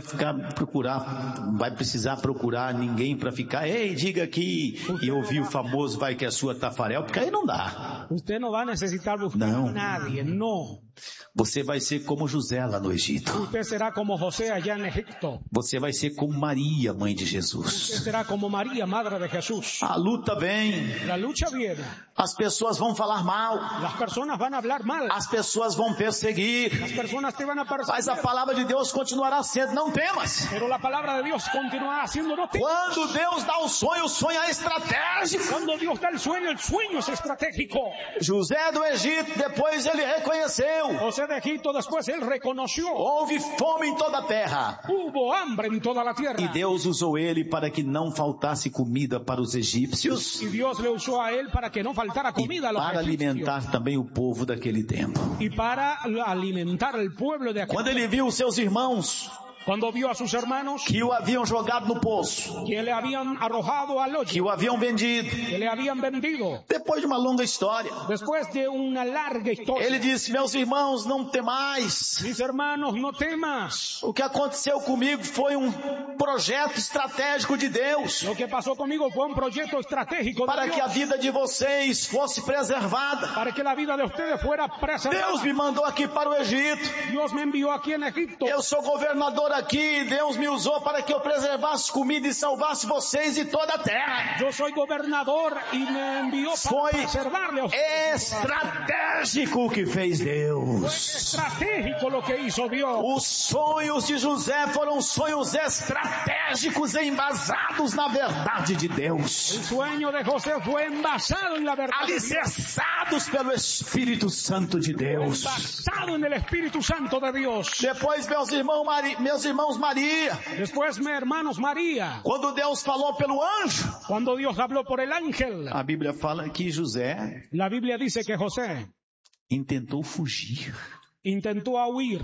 Speaker 3: vai precisar procurar ninguém para ficar, ei, diga aqui, e ouvir o famoso vai que é sua Tafarel, porque aí não dá.
Speaker 4: Usted no va a necesitar buscar
Speaker 3: No.
Speaker 4: a nadie, no.
Speaker 3: Você vai ser como José lá no Egito.
Speaker 4: Usted será como José allá en Egipto.
Speaker 3: Você vai ser como Maria, mãe de
Speaker 4: Usted
Speaker 3: Jesus.
Speaker 4: será como María, madre de Jesús.
Speaker 3: A luta vem,
Speaker 4: La lucha viene.
Speaker 3: as pessoas vão falar mal,
Speaker 4: Las personas van a hablar mal.
Speaker 3: as pessoas vão perseguir,
Speaker 4: Las personas te van a
Speaker 3: mas
Speaker 4: perseguir.
Speaker 3: a palavra de Deus continuará sendo, não temas.
Speaker 4: Pero la palabra de Dios continuará haciendo no te.
Speaker 3: Quando Deus dá o sonho é estratégico.
Speaker 4: Cuando Dios da el sueño es estratégico.
Speaker 3: José do Egito, depois ele reconheceu.
Speaker 4: José de Egipto, después él reconoció.
Speaker 3: Houve fome em toda a terra.
Speaker 4: Hubo hambre en toda la tierra.
Speaker 3: E Deus usou ele para que não faltasse comida para os egípcios
Speaker 4: Y Dios le usó a él para que no faltara
Speaker 3: e
Speaker 4: comida a los
Speaker 3: para
Speaker 4: egipcios.
Speaker 3: alimentar também o povo daquele tempo.
Speaker 4: Y para alimentar al pueblo de aquel.
Speaker 3: Quando ele viu os seus irmãos,
Speaker 4: Cuando vio a sus hermanos
Speaker 3: que o haviam jogado no poço,
Speaker 4: que le habían arrojado al
Speaker 3: que
Speaker 4: hoyo,
Speaker 3: o haviam vendido.
Speaker 4: que le habían vendido,
Speaker 3: Depois de uma longa história,
Speaker 4: después de una larga historia,
Speaker 3: ele disse: meus irmãos, não temais.
Speaker 4: mis hermanos, no temas.
Speaker 3: O que aconteceu comigo foi um projeto estratégico de Deus,
Speaker 4: Lo que pasó conmigo fue un proyecto estratégico de
Speaker 3: para que a
Speaker 4: Dios,
Speaker 3: vida de vocês fosse preservada.
Speaker 4: para que la vida de ustedes fuera
Speaker 3: Deus
Speaker 4: preservada.
Speaker 3: me mandou aqui para o Egito.
Speaker 4: Dios me envió aquí en Egipto.
Speaker 3: Eu sou governador aqui. Deus me usou para que eu preservasse comida e salvasse vocês e toda a terra.
Speaker 4: Yo soy gobernador y me envió
Speaker 3: Foi
Speaker 4: para preservarle a ustedes.
Speaker 3: estratégico o que fez Deus.
Speaker 4: Estratégico lo que hizo Dios.
Speaker 3: Os sonhos de José foram sonhos estratégicos embasados na verdade de Deus,
Speaker 4: El sueño de José fue envasado en la verdad de Dios,
Speaker 3: alicerçados pelo Espírito Santo de Deus.
Speaker 4: basado en el Espíritu Santo de Dios.
Speaker 3: Depois, meus irmãos Maria,
Speaker 4: Después, mis hermanos, María,
Speaker 3: quando Deus falou pelo anjo,
Speaker 4: cuando Dios habló por el ángel,
Speaker 3: a Bíblia fala que José
Speaker 4: la Biblia dice que José
Speaker 3: intentou fugir,
Speaker 4: intentó huir.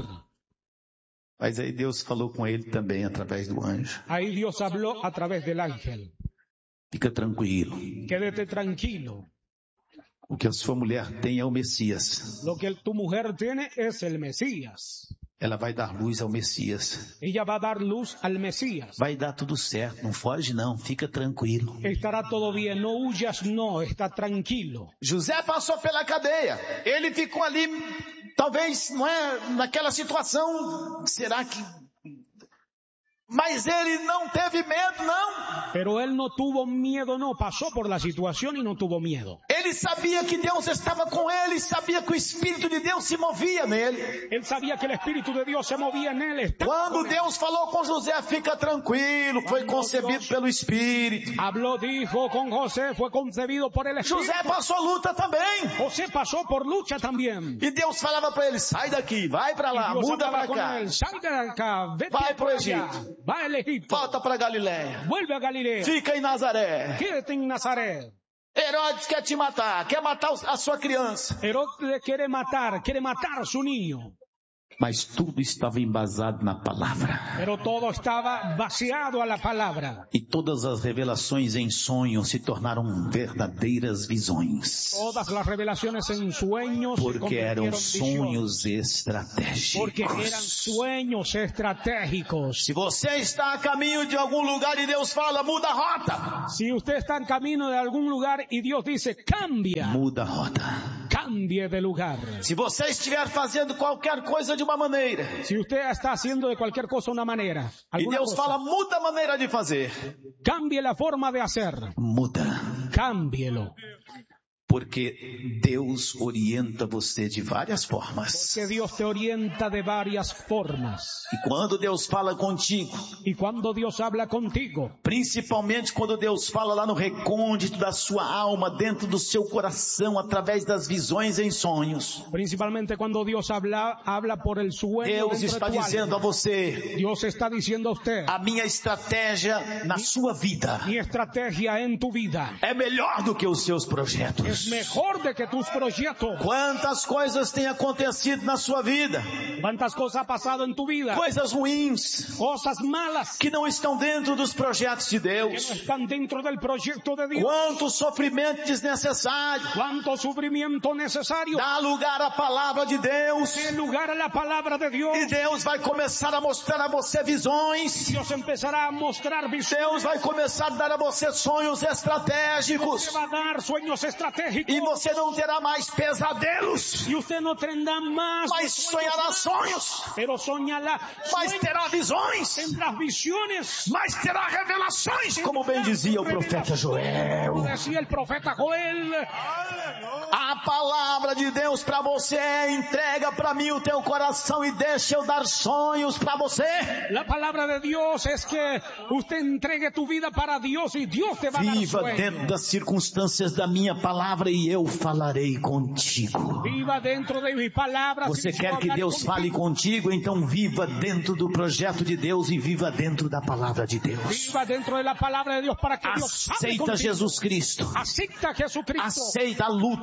Speaker 3: mas aí Deus falou com ele também através do anjo.
Speaker 4: Ahí Dios habló a través del ángel.
Speaker 3: Fica tranquilo,
Speaker 4: Quédate tranquilo.
Speaker 3: o que a sua mulher tem é o Messias.
Speaker 4: Lo que tu mujer tiene es el Mesías.
Speaker 3: Ela vai dar luz ao Messias.
Speaker 4: Ella va a dar luz al Mesías.
Speaker 3: Vai dar tudo certo, não foge não, fica tranquilo.
Speaker 4: Estará todo bien, no huyas, no, está tranquilo.
Speaker 3: José passou pela cadeia, ele ficou ali, talvez, não é, naquela situação, será que... Mas ele não teve medo, não.
Speaker 4: Pero él no tuvo miedo, no, pasó por la situación y no tuvo miedo.
Speaker 3: Ele sabia que Deus estava com ele, sabia que o Espírito de Deus se movia nele.
Speaker 4: Él sabía que el Espíritu de Dios se movía en él.
Speaker 3: Quando Deus falou com José, fica tranquilo, foi concebido pelo Espírito.
Speaker 4: Habló, dijo con José, fue concebido por el Espíritu.
Speaker 3: José passou luta também.
Speaker 4: José pasó por lucha también.
Speaker 3: E Deus falava para ele, sai daqui, vai para lá,
Speaker 4: Dios
Speaker 3: muda
Speaker 4: hablaba
Speaker 3: para
Speaker 4: con
Speaker 3: cá,
Speaker 4: él, salga de acá, vete
Speaker 3: vai para o
Speaker 4: para
Speaker 3: Egito,
Speaker 4: allá, va al Egipto,
Speaker 3: volta para Galiléia,
Speaker 4: vuelve a Galilea,
Speaker 3: fica em Nazaré.
Speaker 4: quédate en Nazaret.
Speaker 3: Herodes quer te matar, quer matar a sua criança.
Speaker 4: Herodes quiere matar a su niño.
Speaker 3: Mas tudo estava embasado na palavra.
Speaker 4: Pero todo estaba vaciado a la palabra.
Speaker 3: E todas as revelações em sonhos se tornaram verdadeiras visões.
Speaker 4: Todas las revelaciones en sueños se
Speaker 3: Porque eram
Speaker 4: convirtieron en visiones.
Speaker 3: sonhos estratégicos.
Speaker 4: Porque eran sueños estratégicos.
Speaker 3: Se você está a caminho de algum lugar e Deus fala, muda a rota.
Speaker 4: Si usted está en camino de algún lugar y Dios dice, cambia,
Speaker 3: Muda a rota.
Speaker 4: cambie de lugar.
Speaker 3: Se você estiver fazendo qualquer coisa de uma maneira,
Speaker 4: Si usted está haciendo de cualquier cosa una manera,
Speaker 3: e
Speaker 4: alguna
Speaker 3: Deus
Speaker 4: cosa,
Speaker 3: fala, muda a maneira de fazer.
Speaker 4: cambie la forma de hacer,
Speaker 3: Muda.
Speaker 4: cámbielo.
Speaker 3: Porque Deus orienta você de várias formas.
Speaker 4: Que Dios te orienta de varias formas.
Speaker 3: E quando Deus fala contigo,
Speaker 4: Y cuando Dios habla contigo,
Speaker 3: principalmente quando Deus fala lá no recôndito da sua alma, dentro do seu coração, através das visões em sonhos,
Speaker 4: principalmente cuando Dios habla por el sueño
Speaker 3: Deus
Speaker 4: dentro
Speaker 3: está
Speaker 4: de tu
Speaker 3: dizendo a
Speaker 4: alma,
Speaker 3: você,
Speaker 4: Dios está diciendo a usted,
Speaker 3: a minha estratégia na sua vida
Speaker 4: mi estrategia en tu vida
Speaker 3: é melhor do que os seus projetos.
Speaker 4: es mejor de que tus proyectos.
Speaker 3: Quantas coisas têm acontecido na sua vida,
Speaker 4: ¿Cuántas cosas ha pasado en tu vida?
Speaker 3: coisas ruins,
Speaker 4: Cosas malas
Speaker 3: que não estão dentro dos projetos de
Speaker 4: que no
Speaker 3: Deus.
Speaker 4: están dentro del proyecto de Dios.
Speaker 3: Quanto sofrimento desnecessário.
Speaker 4: Cuánto sufrimiento necesario.
Speaker 3: Dá lugar à palavra de Deus.
Speaker 4: Dé lugar a la palabra de Dios.
Speaker 3: E Deus vai começar a mostrar a você visões.
Speaker 4: Dios empezará a mostrar visiones.
Speaker 3: Deus vai começar a dar a você sonhos estratégicos.
Speaker 4: Te va a dar sueños estratégicos.
Speaker 3: E você não terá mais pesadelos.
Speaker 4: Y usted no tendrá más.
Speaker 3: Mas sonhará sonhos.
Speaker 4: Pero soñará.
Speaker 3: Mas terá visões.
Speaker 4: Tendrás visiones.
Speaker 3: Mas terá revelações. Como bem dizia o profeta Joel.
Speaker 4: Como decía el profeta Joel.
Speaker 3: A palavra de Deus para você é entrega para mim o teu coração e deixa eu dar sonhos para você.
Speaker 4: La palabra de Dios es que usted entregue tu vida para Dios y Dios te va a dar
Speaker 3: Viva
Speaker 4: sueños.
Speaker 3: dentro das circunstâncias da minha palavra e eu falarei contigo.
Speaker 4: Viva dentro de mi palabra.
Speaker 3: Você quer que Deus fale contigo? Então viva dentro do projeto de Deus e viva dentro da palavra de Deus.
Speaker 4: Viva dentro de la palabra de Dios para que Dios hable
Speaker 3: Aceita
Speaker 4: contigo.
Speaker 3: Jesus Cristo.
Speaker 4: Aceita a Jesucristo.
Speaker 3: Aceita a luta que pode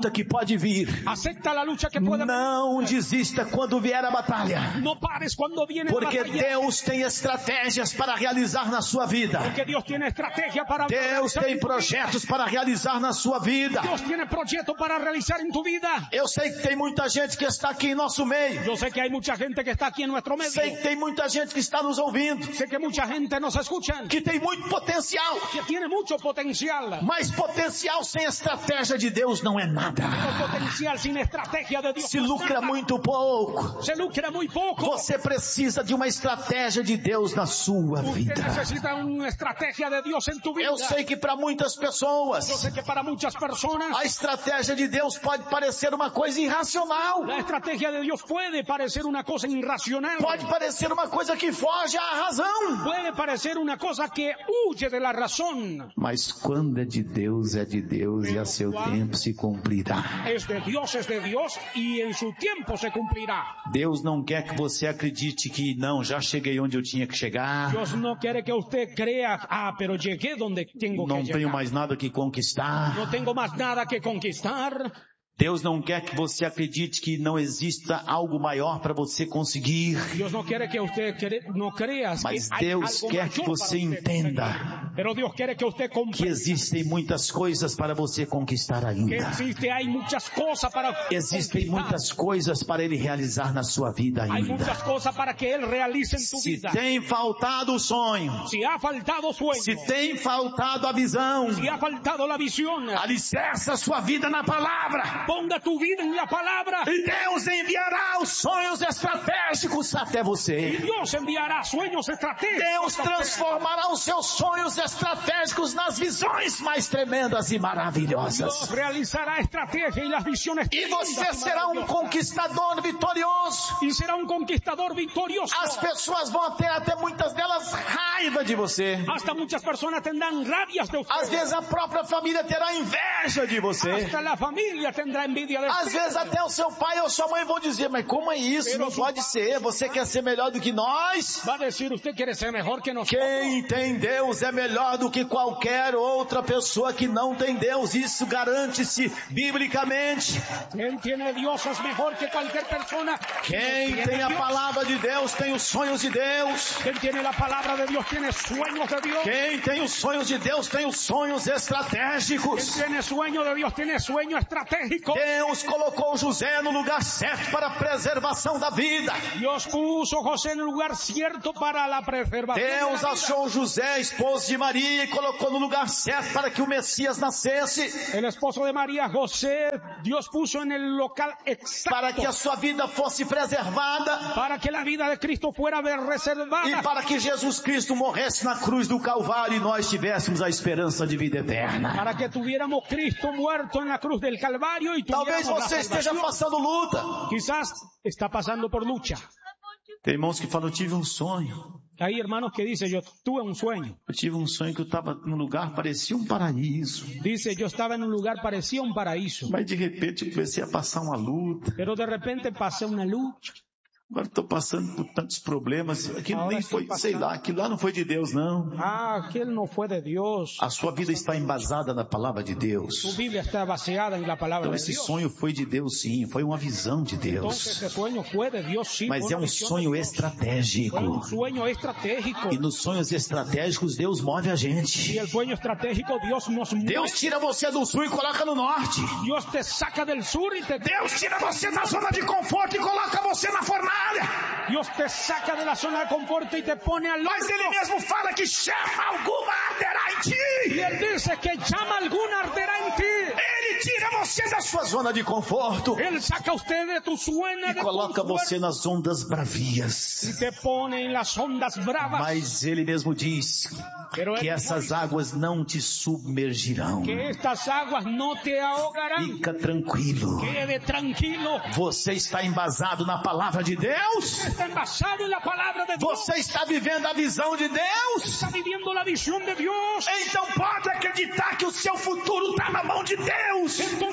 Speaker 3: pode vir.
Speaker 4: Acepta la lucha que puede
Speaker 3: Não desista quando vier a batalha.
Speaker 4: No pares cuando viene
Speaker 3: Porque
Speaker 4: la batalla.
Speaker 3: Deus tem estratégias para realizar na sua vida.
Speaker 4: Porque Dios tiene estrategia para
Speaker 3: Deus
Speaker 4: realizar
Speaker 3: tem
Speaker 4: en tu vida.
Speaker 3: projetos para realizar na sua vida.
Speaker 4: Dios tiene proyectos para realizar en tu vida.
Speaker 3: Eu sei que tem muita gente que está aqui em nosso meio.
Speaker 4: Yo sé que hay mucha gente que está aquí en nuestro medio.
Speaker 3: Sei que tem muita gente que está nos ouvindo.
Speaker 4: Sé que mucha gente nos escucha.
Speaker 3: Que tem muito potencial.
Speaker 4: Que tiene mucho potencial.
Speaker 3: Mas potencial sem estratégia de Deus não é nada.
Speaker 4: Pero potencial sin estrategia de Dios.
Speaker 3: Se lucra muito pouco.
Speaker 4: Se lucra muy poco.
Speaker 3: Você precisa de uma estratégia de Deus na sua
Speaker 4: Usted
Speaker 3: vida.
Speaker 4: necesita una estrategia de Dios en tu vida.
Speaker 3: Eu sei que para muitas pessoas,
Speaker 4: Yo sé que para muchas personas
Speaker 3: a estratégia de Deus pode parecer uma coisa irracional.
Speaker 4: la estrategia de Dios puede parecer una cosa irracional.
Speaker 3: Pode parecer uma coisa que foge à razão.
Speaker 4: Puede parecer una cosa que huye de la razón.
Speaker 3: Mas quando é de Deus e a seu tempo se cumprirá.
Speaker 4: Es de Dios y en su tiempo se cumplirá.
Speaker 3: Deus não quer que você acredite que não, já cheguei onde eu tinha que chegar.
Speaker 4: Dios no quiere que usted crea, pero llegué donde tengo que
Speaker 3: Não tenho
Speaker 4: llegar.
Speaker 3: mais nada que conquistar.
Speaker 4: No tengo más nada que conquistar.
Speaker 3: Deus não quer que você acredite que não exista algo maior para você conseguir.
Speaker 4: Dios no quiere que usted no crea
Speaker 3: Mas
Speaker 4: que hay
Speaker 3: Deus
Speaker 4: algo
Speaker 3: quer que
Speaker 4: mayor
Speaker 3: você
Speaker 4: para usted
Speaker 3: entenda
Speaker 4: conseguir. Pero Dios quiere que usted
Speaker 3: que
Speaker 4: comprenda
Speaker 3: existem muitas coisas para você conquistar
Speaker 4: que
Speaker 3: ainda.
Speaker 4: hay muchas cosas para
Speaker 3: Existem
Speaker 4: conquistar.
Speaker 3: muitas coisas para Ele realizar na sua vida
Speaker 4: Hay muchas
Speaker 3: ainda.
Speaker 4: cosas para que Él realice en tu
Speaker 3: Se
Speaker 4: vida.
Speaker 3: tem faltado o sonho,
Speaker 4: Si ha faltado sueño,
Speaker 3: se tem faltado a visão,
Speaker 4: si ha faltado la visión,
Speaker 3: alicerça a sua vida na palavra.
Speaker 4: ponga tu vida en la palabra.
Speaker 3: E Deus enviará os sonhos estratégicos até você.
Speaker 4: Dios enviará sueños estratégicos.
Speaker 3: Deus transformará os seus sonhos estratégicos nas visões mais tremendas e maravilhosas.
Speaker 4: Dios realizará estrategia y las visiones.
Speaker 3: E você
Speaker 4: tremendas y
Speaker 3: será um
Speaker 4: maravillosas.
Speaker 3: conquistador vitorioso.
Speaker 4: Y será un conquistador victorioso.
Speaker 3: As pessoas vão ter até muitas delas raiva de você.
Speaker 4: Hasta muchas personas tendrán rabias de usted.
Speaker 3: Às vezes a própria família terá inveja de você.
Speaker 4: Hasta la familia tendrá envidia de
Speaker 3: Às
Speaker 4: usted.
Speaker 3: vezes até o seu pai ou sua mãe vão dizer, mas como é isso? Não pode ser. Você quer ser melhor do que nós?
Speaker 4: Va a decir, usted quiere ser mejor que nosotros.
Speaker 3: Quem tem Deus é melhor do que qualquer outra pessoa que não tem Deus. Isso garante-se biblicamente.
Speaker 4: Quien tiene Dios es mejor que cualquier persona.
Speaker 3: Quem tem a palavra de Deus tem os sonhos de Deus.
Speaker 4: Quien tiene la palabra de Dios tiene sueños de Dios.
Speaker 3: Quem tem os sonhos de Deus tem os sonhos
Speaker 4: Quien
Speaker 3: estratégicos.
Speaker 4: tiene sueño de Dios tiene sueño estratégico.
Speaker 3: Deus colocou José no lugar certo para a preservação da vida.
Speaker 4: Dios puso a José en el lugar cierto para la preservación de
Speaker 3: Deus
Speaker 4: la vida.
Speaker 3: achou José, esposo de Maria, e colocou no lugar certo para que o Messias nascesse.
Speaker 4: El esposo de María, José, Dios puso en el local exacto
Speaker 3: Para que a sua vida fosse preservada.
Speaker 4: para que la vida de Cristo fuera reservada.
Speaker 3: E para que Jesus Cristo morresse na cruz do Calvário e nós tivéssemos a esperança de vida eterna.
Speaker 4: Para que tuviéramos Cristo muerto en la cruz del Calvario y
Speaker 3: Talvez
Speaker 4: tuviéramos la
Speaker 3: você esteja
Speaker 4: salvación.
Speaker 3: passando luta.
Speaker 4: Quizás está pasando por lucha.
Speaker 3: Tem irmãos que falam, eu tive um sonho.
Speaker 4: Hay hermanos que dicen, yo tuve un sueño.
Speaker 3: Eu tive um sonho que eu estava num lugar, parecia um paraíso.
Speaker 4: Dice, yo estaba en un lugar, parecía un paraíso.
Speaker 3: Mas de repente eu comecei a passar uma luta.
Speaker 4: Pero de repente pasé una lucha.
Speaker 3: Agora estou passando por tantos problemas. Aquilo
Speaker 4: Agora
Speaker 3: nem
Speaker 4: estou
Speaker 3: foi,
Speaker 4: passando.
Speaker 3: sei lá, aquilo lá não foi de Deus, não.
Speaker 4: Aquel no fue de Dios.
Speaker 3: A sua vida está embasada na palavra de
Speaker 4: Su
Speaker 3: Deus.
Speaker 4: Biblia está baseada en la palabra
Speaker 3: Então
Speaker 4: de
Speaker 3: esse
Speaker 4: Dios.
Speaker 3: sonho foi de Deus, sim. Foi uma visão de
Speaker 4: Entonces
Speaker 3: Deus.
Speaker 4: ese sueño fue de Dios, sí.
Speaker 3: Mas
Speaker 4: fue
Speaker 3: é
Speaker 4: una
Speaker 3: um
Speaker 4: visión
Speaker 3: sonho
Speaker 4: de Dios.
Speaker 3: estratégico.
Speaker 4: Fue un sueño estratégico.
Speaker 3: E nos sonhos estratégicos Deus move a
Speaker 4: Y
Speaker 3: gente.
Speaker 4: el sueño estratégico Dios nos mueve.
Speaker 3: Deus tira você do sul e coloca no norte.
Speaker 4: Dios te saca del sur y te...
Speaker 3: Deus tira você da zona de conforto e coloca você na fornalha.
Speaker 4: Dios te saca de la zona de confort y te pone al
Speaker 3: Mas Ele mesmo fala que chama alguma arderá em
Speaker 4: Y
Speaker 3: ti.
Speaker 4: Él dice que llama alguna arderá en ti.
Speaker 3: Ele tira você da sua zona de conforto
Speaker 4: Él saca a usted de tu zona
Speaker 3: e
Speaker 4: de
Speaker 3: coloca
Speaker 4: confort
Speaker 3: você nas ondas bravias.
Speaker 4: y te pone en las ondas bravas.
Speaker 3: Mas Ele mesmo diz
Speaker 4: Pero
Speaker 3: que
Speaker 4: Él
Speaker 3: essas águas não te submergirão.
Speaker 4: que estas aguas no te ahogarán.
Speaker 3: Fica tranquilo.
Speaker 4: Quede tranquilo.
Speaker 3: Você está embasado na palavra de Deus?
Speaker 4: Está envasado en la palabra de Dios.
Speaker 3: Você está vivendo a visão de Deus?
Speaker 4: Está viviendo la visión de Dios.
Speaker 3: Então pode acreditar que o seu futuro está na mão de Deus.
Speaker 4: Entonces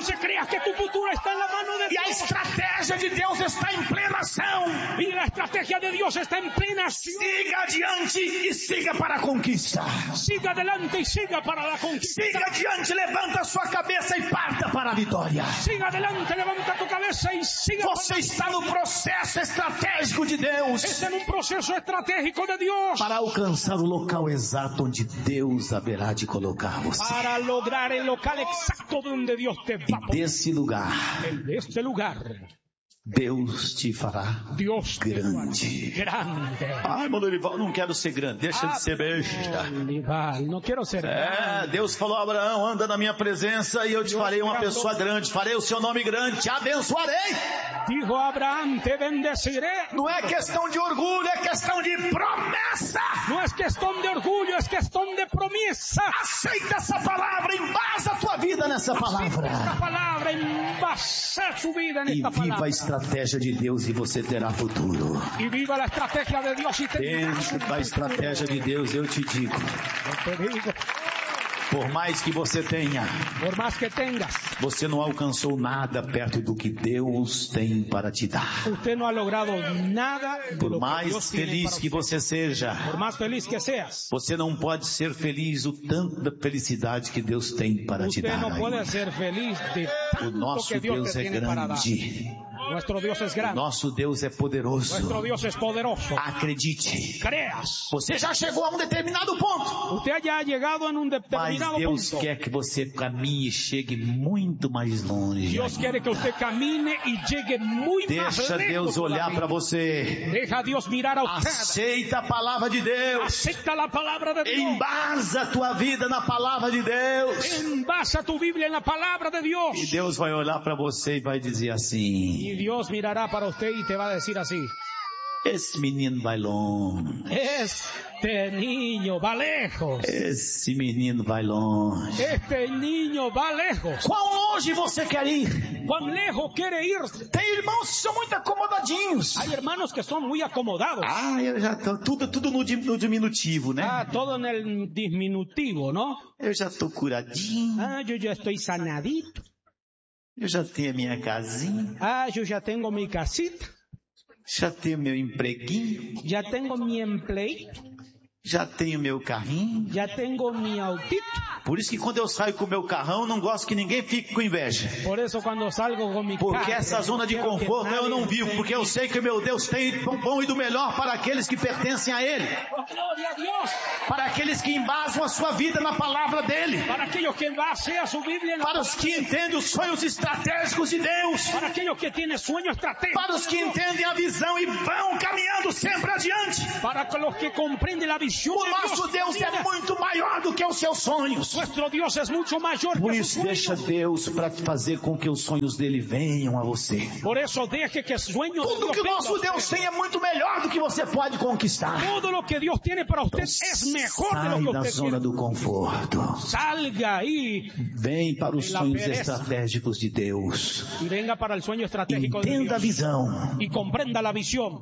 Speaker 4: entonces creas que tu futuro está en la mano de
Speaker 3: E a
Speaker 4: Dios.
Speaker 3: estratégia de Deus está em plena ação.
Speaker 4: Y la estrategia de Dios está en plena acción.
Speaker 3: Siga adiante e siga para a conquista.
Speaker 4: Siga adelante y siga para la conquista.
Speaker 3: Siga adiante, levanta a sua cabeça e parta para a vitória.
Speaker 4: Siga adelante, levanta tu cabeza y siga.
Speaker 3: Você está no processo estratégico de Deus
Speaker 4: Está en un proceso estratégico de Dios
Speaker 3: para alcançar o local exato onde Deus haverá de colocar você.
Speaker 4: para lograr el local exacto donde Dios te va a
Speaker 3: E
Speaker 4: poner.
Speaker 3: desse lugar,
Speaker 4: En este lugar,
Speaker 3: Deus te fará
Speaker 4: Dios te hará
Speaker 3: grande.
Speaker 4: grande.
Speaker 3: Ai, mano Olival, não quero ser grande, deixa de ser besta.
Speaker 4: Olival, no quiero ser grande.
Speaker 3: Deus falou a Abraão, anda na minha presença e eu te farei uma pessoa grande, farei o seu nome grande, te abençoarei.
Speaker 4: Dijo Abraham, te bendeciré.
Speaker 3: Não é questão de orgulho, é questão de promessa.
Speaker 4: No es cuestión de orgullo, es cuestión de promesa.
Speaker 3: Aceita essa palavra, embasa a tua vida nessa
Speaker 4: Esta
Speaker 3: palavra.
Speaker 4: palabra, embasa su vida en
Speaker 3: E
Speaker 4: esta
Speaker 3: viva a
Speaker 4: palabra.
Speaker 3: estratégia de Deus e você terá futuro.
Speaker 4: Y viva la estrategia de Dios y
Speaker 3: Dentro da estratégia de Deus, eu te digo,
Speaker 4: te digo,
Speaker 3: por mais que você tenha,
Speaker 4: por más que tengas,
Speaker 3: você não alcançou nada perto do que Deus tem para te dar.
Speaker 4: usted no ha logrado nada de
Speaker 3: Por
Speaker 4: lo que
Speaker 3: mais
Speaker 4: Dios tiene
Speaker 3: feliz
Speaker 4: para
Speaker 3: que
Speaker 4: usted.
Speaker 3: você seja,
Speaker 4: Por más feliz que seas,
Speaker 3: você não pode ser feliz o tanto da felicidade que Deus tem para te
Speaker 4: usted
Speaker 3: dar.
Speaker 4: no puede
Speaker 3: ainda.
Speaker 4: ser feliz de
Speaker 3: O
Speaker 4: tanto
Speaker 3: nosso
Speaker 4: que Dios
Speaker 3: Deus
Speaker 4: te
Speaker 3: é
Speaker 4: tiene para dar.
Speaker 3: grande.
Speaker 4: Nuestro Dios es grande.
Speaker 3: Nosso Deus é poderoso.
Speaker 4: Nuestro Dios es poderoso.
Speaker 3: Acredite.
Speaker 4: Creas.
Speaker 3: Você já chegou a um determinado ponto.
Speaker 4: Usted ya ha llegado en un
Speaker 3: Mas
Speaker 4: determinado
Speaker 3: Deus
Speaker 4: punto.
Speaker 3: quer que você caminhe e chegue muito mais longe.
Speaker 4: Dios quiere que usted camine y llegue muy más
Speaker 3: Deixa
Speaker 4: lejos
Speaker 3: Deus olhar
Speaker 4: todavía.
Speaker 3: para você.
Speaker 4: Deja a Dios mirar a usted.
Speaker 3: Aceita a palavra de Deus.
Speaker 4: Acepta la palabra de Dios.
Speaker 3: Embasa a tua vida na palavra de Deus.
Speaker 4: Envasa tu Biblia en la palabra de Dios.
Speaker 3: E Deus vai olhar para você e vai dizer assim:
Speaker 4: Y Dios mirará para usted y te va a decir así:
Speaker 3: esse menino vai longe.
Speaker 4: este niño va lejos.
Speaker 3: Esse menino vai longe.
Speaker 4: Este niño va lejos.
Speaker 3: Quão longe você quer ir?
Speaker 4: ¿Cuán lejos quiere ir?
Speaker 3: Tem irmãos que são muito acomodadinhos.
Speaker 4: Hay hermanos que son muy acomodados.
Speaker 3: Eu já tô tudo no diminutivo, né?
Speaker 4: Todo en el diminutivo, ¿no?
Speaker 3: Eu já tô curadinho.
Speaker 4: Yo ya estoy sanadito.
Speaker 3: Eu já tenho a minha casinha.
Speaker 4: Yo ya tengo mi casita.
Speaker 3: Já tenho meu empreguinho.
Speaker 4: Ya tengo mi empleito.
Speaker 3: Já tenho meu carrinho.
Speaker 4: Ya tengo mi autito.
Speaker 3: Por isso que quando eu saio com o meu carrão, eu não gosto que ninguém fique com inveja.
Speaker 4: Por eso cuando salgo con mi
Speaker 3: Porque
Speaker 4: carro,
Speaker 3: essa zona de
Speaker 4: quiero que
Speaker 3: conforto eu
Speaker 4: nadie
Speaker 3: não vivo. Porque eu sei que meu Deus tem do bom e do melhor para aqueles que pertencem a Ele.
Speaker 4: Gloria a Dios.
Speaker 3: Para aqueles que embasam a sua vida na palavra dEle.
Speaker 4: Para aquellos que basen a su Biblia en la
Speaker 3: Para os que entendem os sonhos estratégicos de Deus.
Speaker 4: para aquellos que tienen sueños estratégicos,
Speaker 3: Para os que entendem a visão e vão caminhando sempre adiante.
Speaker 4: para los que comprenden la visión
Speaker 3: O
Speaker 4: de
Speaker 3: nosso Deus é muito maior do que os seus sonhos.
Speaker 4: Nuestro Dios es mucho mayor
Speaker 3: Por
Speaker 4: que
Speaker 3: isso,
Speaker 4: sus
Speaker 3: deixa
Speaker 4: sueños.
Speaker 3: Deus para fazer com que os sonhos dele venham a você.
Speaker 4: Por eso deje que sueños de
Speaker 3: Tudo
Speaker 4: Dios
Speaker 3: que o
Speaker 4: venga a
Speaker 3: nosso
Speaker 4: usted.
Speaker 3: Deus tem é muito melhor do que você pode conquistar.
Speaker 4: Todo lo que Dios tiene para usted es mejor de
Speaker 3: Sai
Speaker 4: lo
Speaker 3: da
Speaker 4: que usted
Speaker 3: zona
Speaker 4: tiene.
Speaker 3: do conforto.
Speaker 4: Salga ahí
Speaker 3: Vem para os
Speaker 4: La
Speaker 3: sonhos
Speaker 4: pereza.
Speaker 3: estratégicos de Deus.
Speaker 4: y venga para el sueño estratégico de
Speaker 3: Entenda a
Speaker 4: Dios
Speaker 3: visão
Speaker 4: y comprenda la visión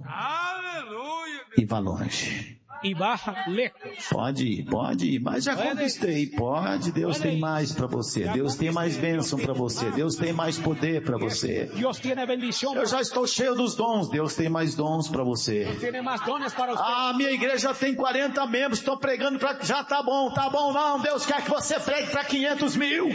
Speaker 3: e vá longe.
Speaker 4: y baja lejos.
Speaker 3: Pode ir, mas já conquistei. Pode, Deus tem mais para você. Deus tem mais bênção para você. Deus tem mais poder para você.
Speaker 4: Dios tiene bendición,
Speaker 3: Eu já estou cheio dos dons. Deus tem mais dons para você.
Speaker 4: tiene más dones para usted.
Speaker 3: Ah, minha igreja tem 40 membros, estou pregando para... Já tá bom, não. Deus quer que você pregue para 500 mil.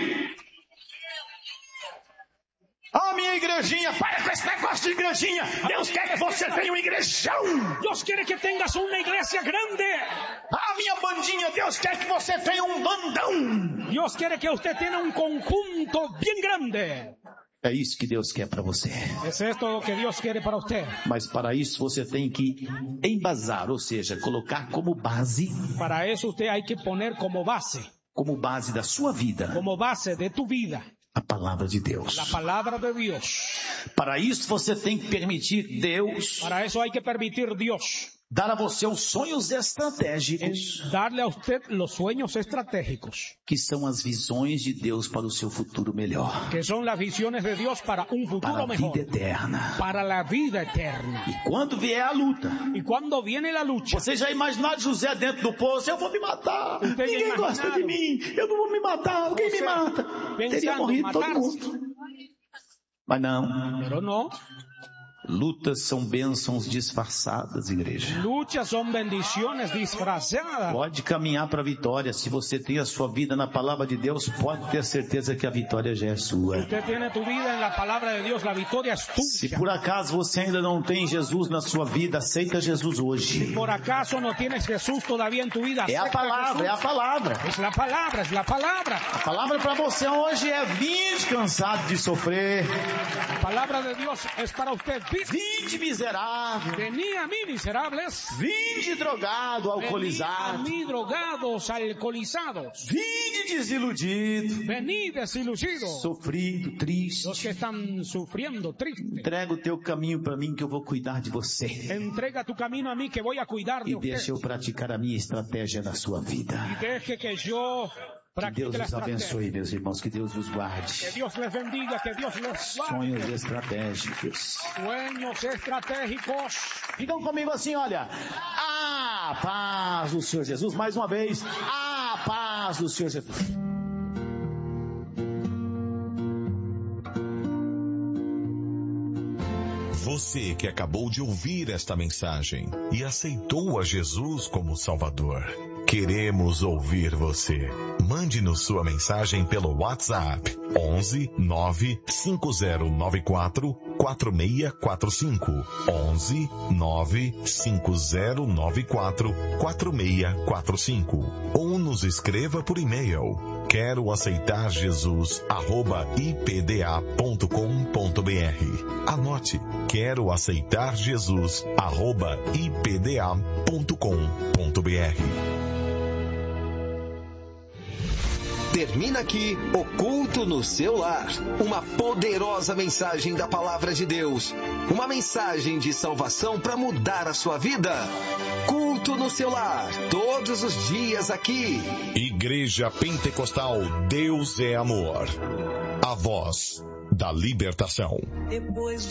Speaker 3: Ah, minha igrejinha, para com esse negócio de igrejinha. Deus quer que você tenha um igrejão.
Speaker 4: Dios quiere que tengas una iglesia grande.
Speaker 3: Ah, minha bandinha, Deus quer que você tenha um bandão.
Speaker 4: Dios quiere que usted tenga un conjunto bien grande.
Speaker 3: É isso que Deus quer para você.
Speaker 4: Es esto lo que Dios quiere para usted.
Speaker 3: Mas para isso você tem que embasar, ou seja, colocar como base
Speaker 4: Para eso usted hay que poner como base
Speaker 3: da sua vida,
Speaker 4: como base de tu vida,
Speaker 3: a palavra de Deus.
Speaker 4: la palabra de Dios.
Speaker 3: Para isso você tem que permitir Deus
Speaker 4: Para eso hay que permitir Dios
Speaker 3: dar a você os sonhos estratégicos,
Speaker 4: en darle a usted los sueños estratégicos,
Speaker 3: que são as visões de Deus para o seu futuro melhor,
Speaker 4: que son las visiones de Dios para un
Speaker 3: para
Speaker 4: futuro
Speaker 3: a
Speaker 4: mejor,
Speaker 3: vida eterna.
Speaker 4: para la vida eterna.
Speaker 3: E quando vier a luta,
Speaker 4: Y cuando viene la lucha,
Speaker 3: você já imaginou José dentro do poço? Eu vou me matar,
Speaker 4: Usted já
Speaker 3: ninguém gosta de
Speaker 4: imaginado?
Speaker 3: mim, eu não vou me matar, alguém me
Speaker 4: Você
Speaker 3: mata. Teria
Speaker 4: pensando
Speaker 3: morrido todo
Speaker 4: matar-se.
Speaker 3: mundo. Mas não.
Speaker 4: Pero no.
Speaker 3: Lutas são bênçãos disfarçadas, igreja.
Speaker 4: Luchas son bendiciones disfrazadas.
Speaker 3: Pode caminhar para a vitória. Se você tem a sua vida na palavra de Deus, pode ter certeza que a vitória já é sua.
Speaker 4: Usted tiene tu vida en la palabra de Dios, la victoria es
Speaker 3: Se
Speaker 4: tuya.
Speaker 3: por acaso você ainda não tem Jesus na sua vida, aceita Jesus hoje.
Speaker 4: Por acaso no tienes Jesús todavía en tu vida.
Speaker 3: É a
Speaker 4: acepta
Speaker 3: palavra, é a
Speaker 4: Jesús.
Speaker 3: palavra.
Speaker 4: Es la palabra, es la palabra.
Speaker 3: A palavra para você hoje é: vinde cansado de sofrer.
Speaker 4: La palabra de Dios es para usted.
Speaker 3: Vinde miserável.
Speaker 4: Vení a mí, miserables.
Speaker 3: Vinde drogado,
Speaker 4: Vení a
Speaker 3: alcoolizado.
Speaker 4: mí, drogados, alcoholizados.
Speaker 3: Vinde desiludido,
Speaker 4: Vení desiludidos.
Speaker 3: sofrido, triste.
Speaker 4: Los que están sufriendo, tristes.
Speaker 3: Entrega o teu caminho para mim que eu vou cuidar de você.
Speaker 4: Entrega tu camino a mí que voy a cuidar de
Speaker 3: E
Speaker 4: usted.
Speaker 3: deixa eu praticar a minha estratégia na sua vida.
Speaker 4: Y deje que yo
Speaker 3: Que
Speaker 4: practique
Speaker 3: Deus
Speaker 4: la
Speaker 3: os
Speaker 4: estrategia.
Speaker 3: abençoe, meus irmãos. Que Deus os
Speaker 4: Que
Speaker 3: guarde.
Speaker 4: Dios les bendiga, que Dios les guarde.
Speaker 3: Sonhos estratégicos.
Speaker 4: Sueños estratégicos.
Speaker 3: Ficam comigo assim, olha. A paz do Senhor Jesus. Mais uma vez. A paz do Senhor Jesus.
Speaker 1: Você que acabou de ouvir esta mensagem e aceitou a Jesus como Salvador, queremos ouvir você. Mande-nos sua mensagem pelo WhatsApp 11 95094 4645 11 95094 4645 ou nos escreva por e-mail quero aceitar Jesus @ipda.com.br. Anote, quero aceitar Jesus @ipda.com.br.
Speaker 2: Termina aqui o culto no seu lar. Uma poderosa mensagem da palavra de Deus. Uma mensagem de salvação para mudar a sua vida. Culto no seu lar. Todos os dias aqui.
Speaker 1: Igreja Pentecostal Deus é Amor. A voz da libertação.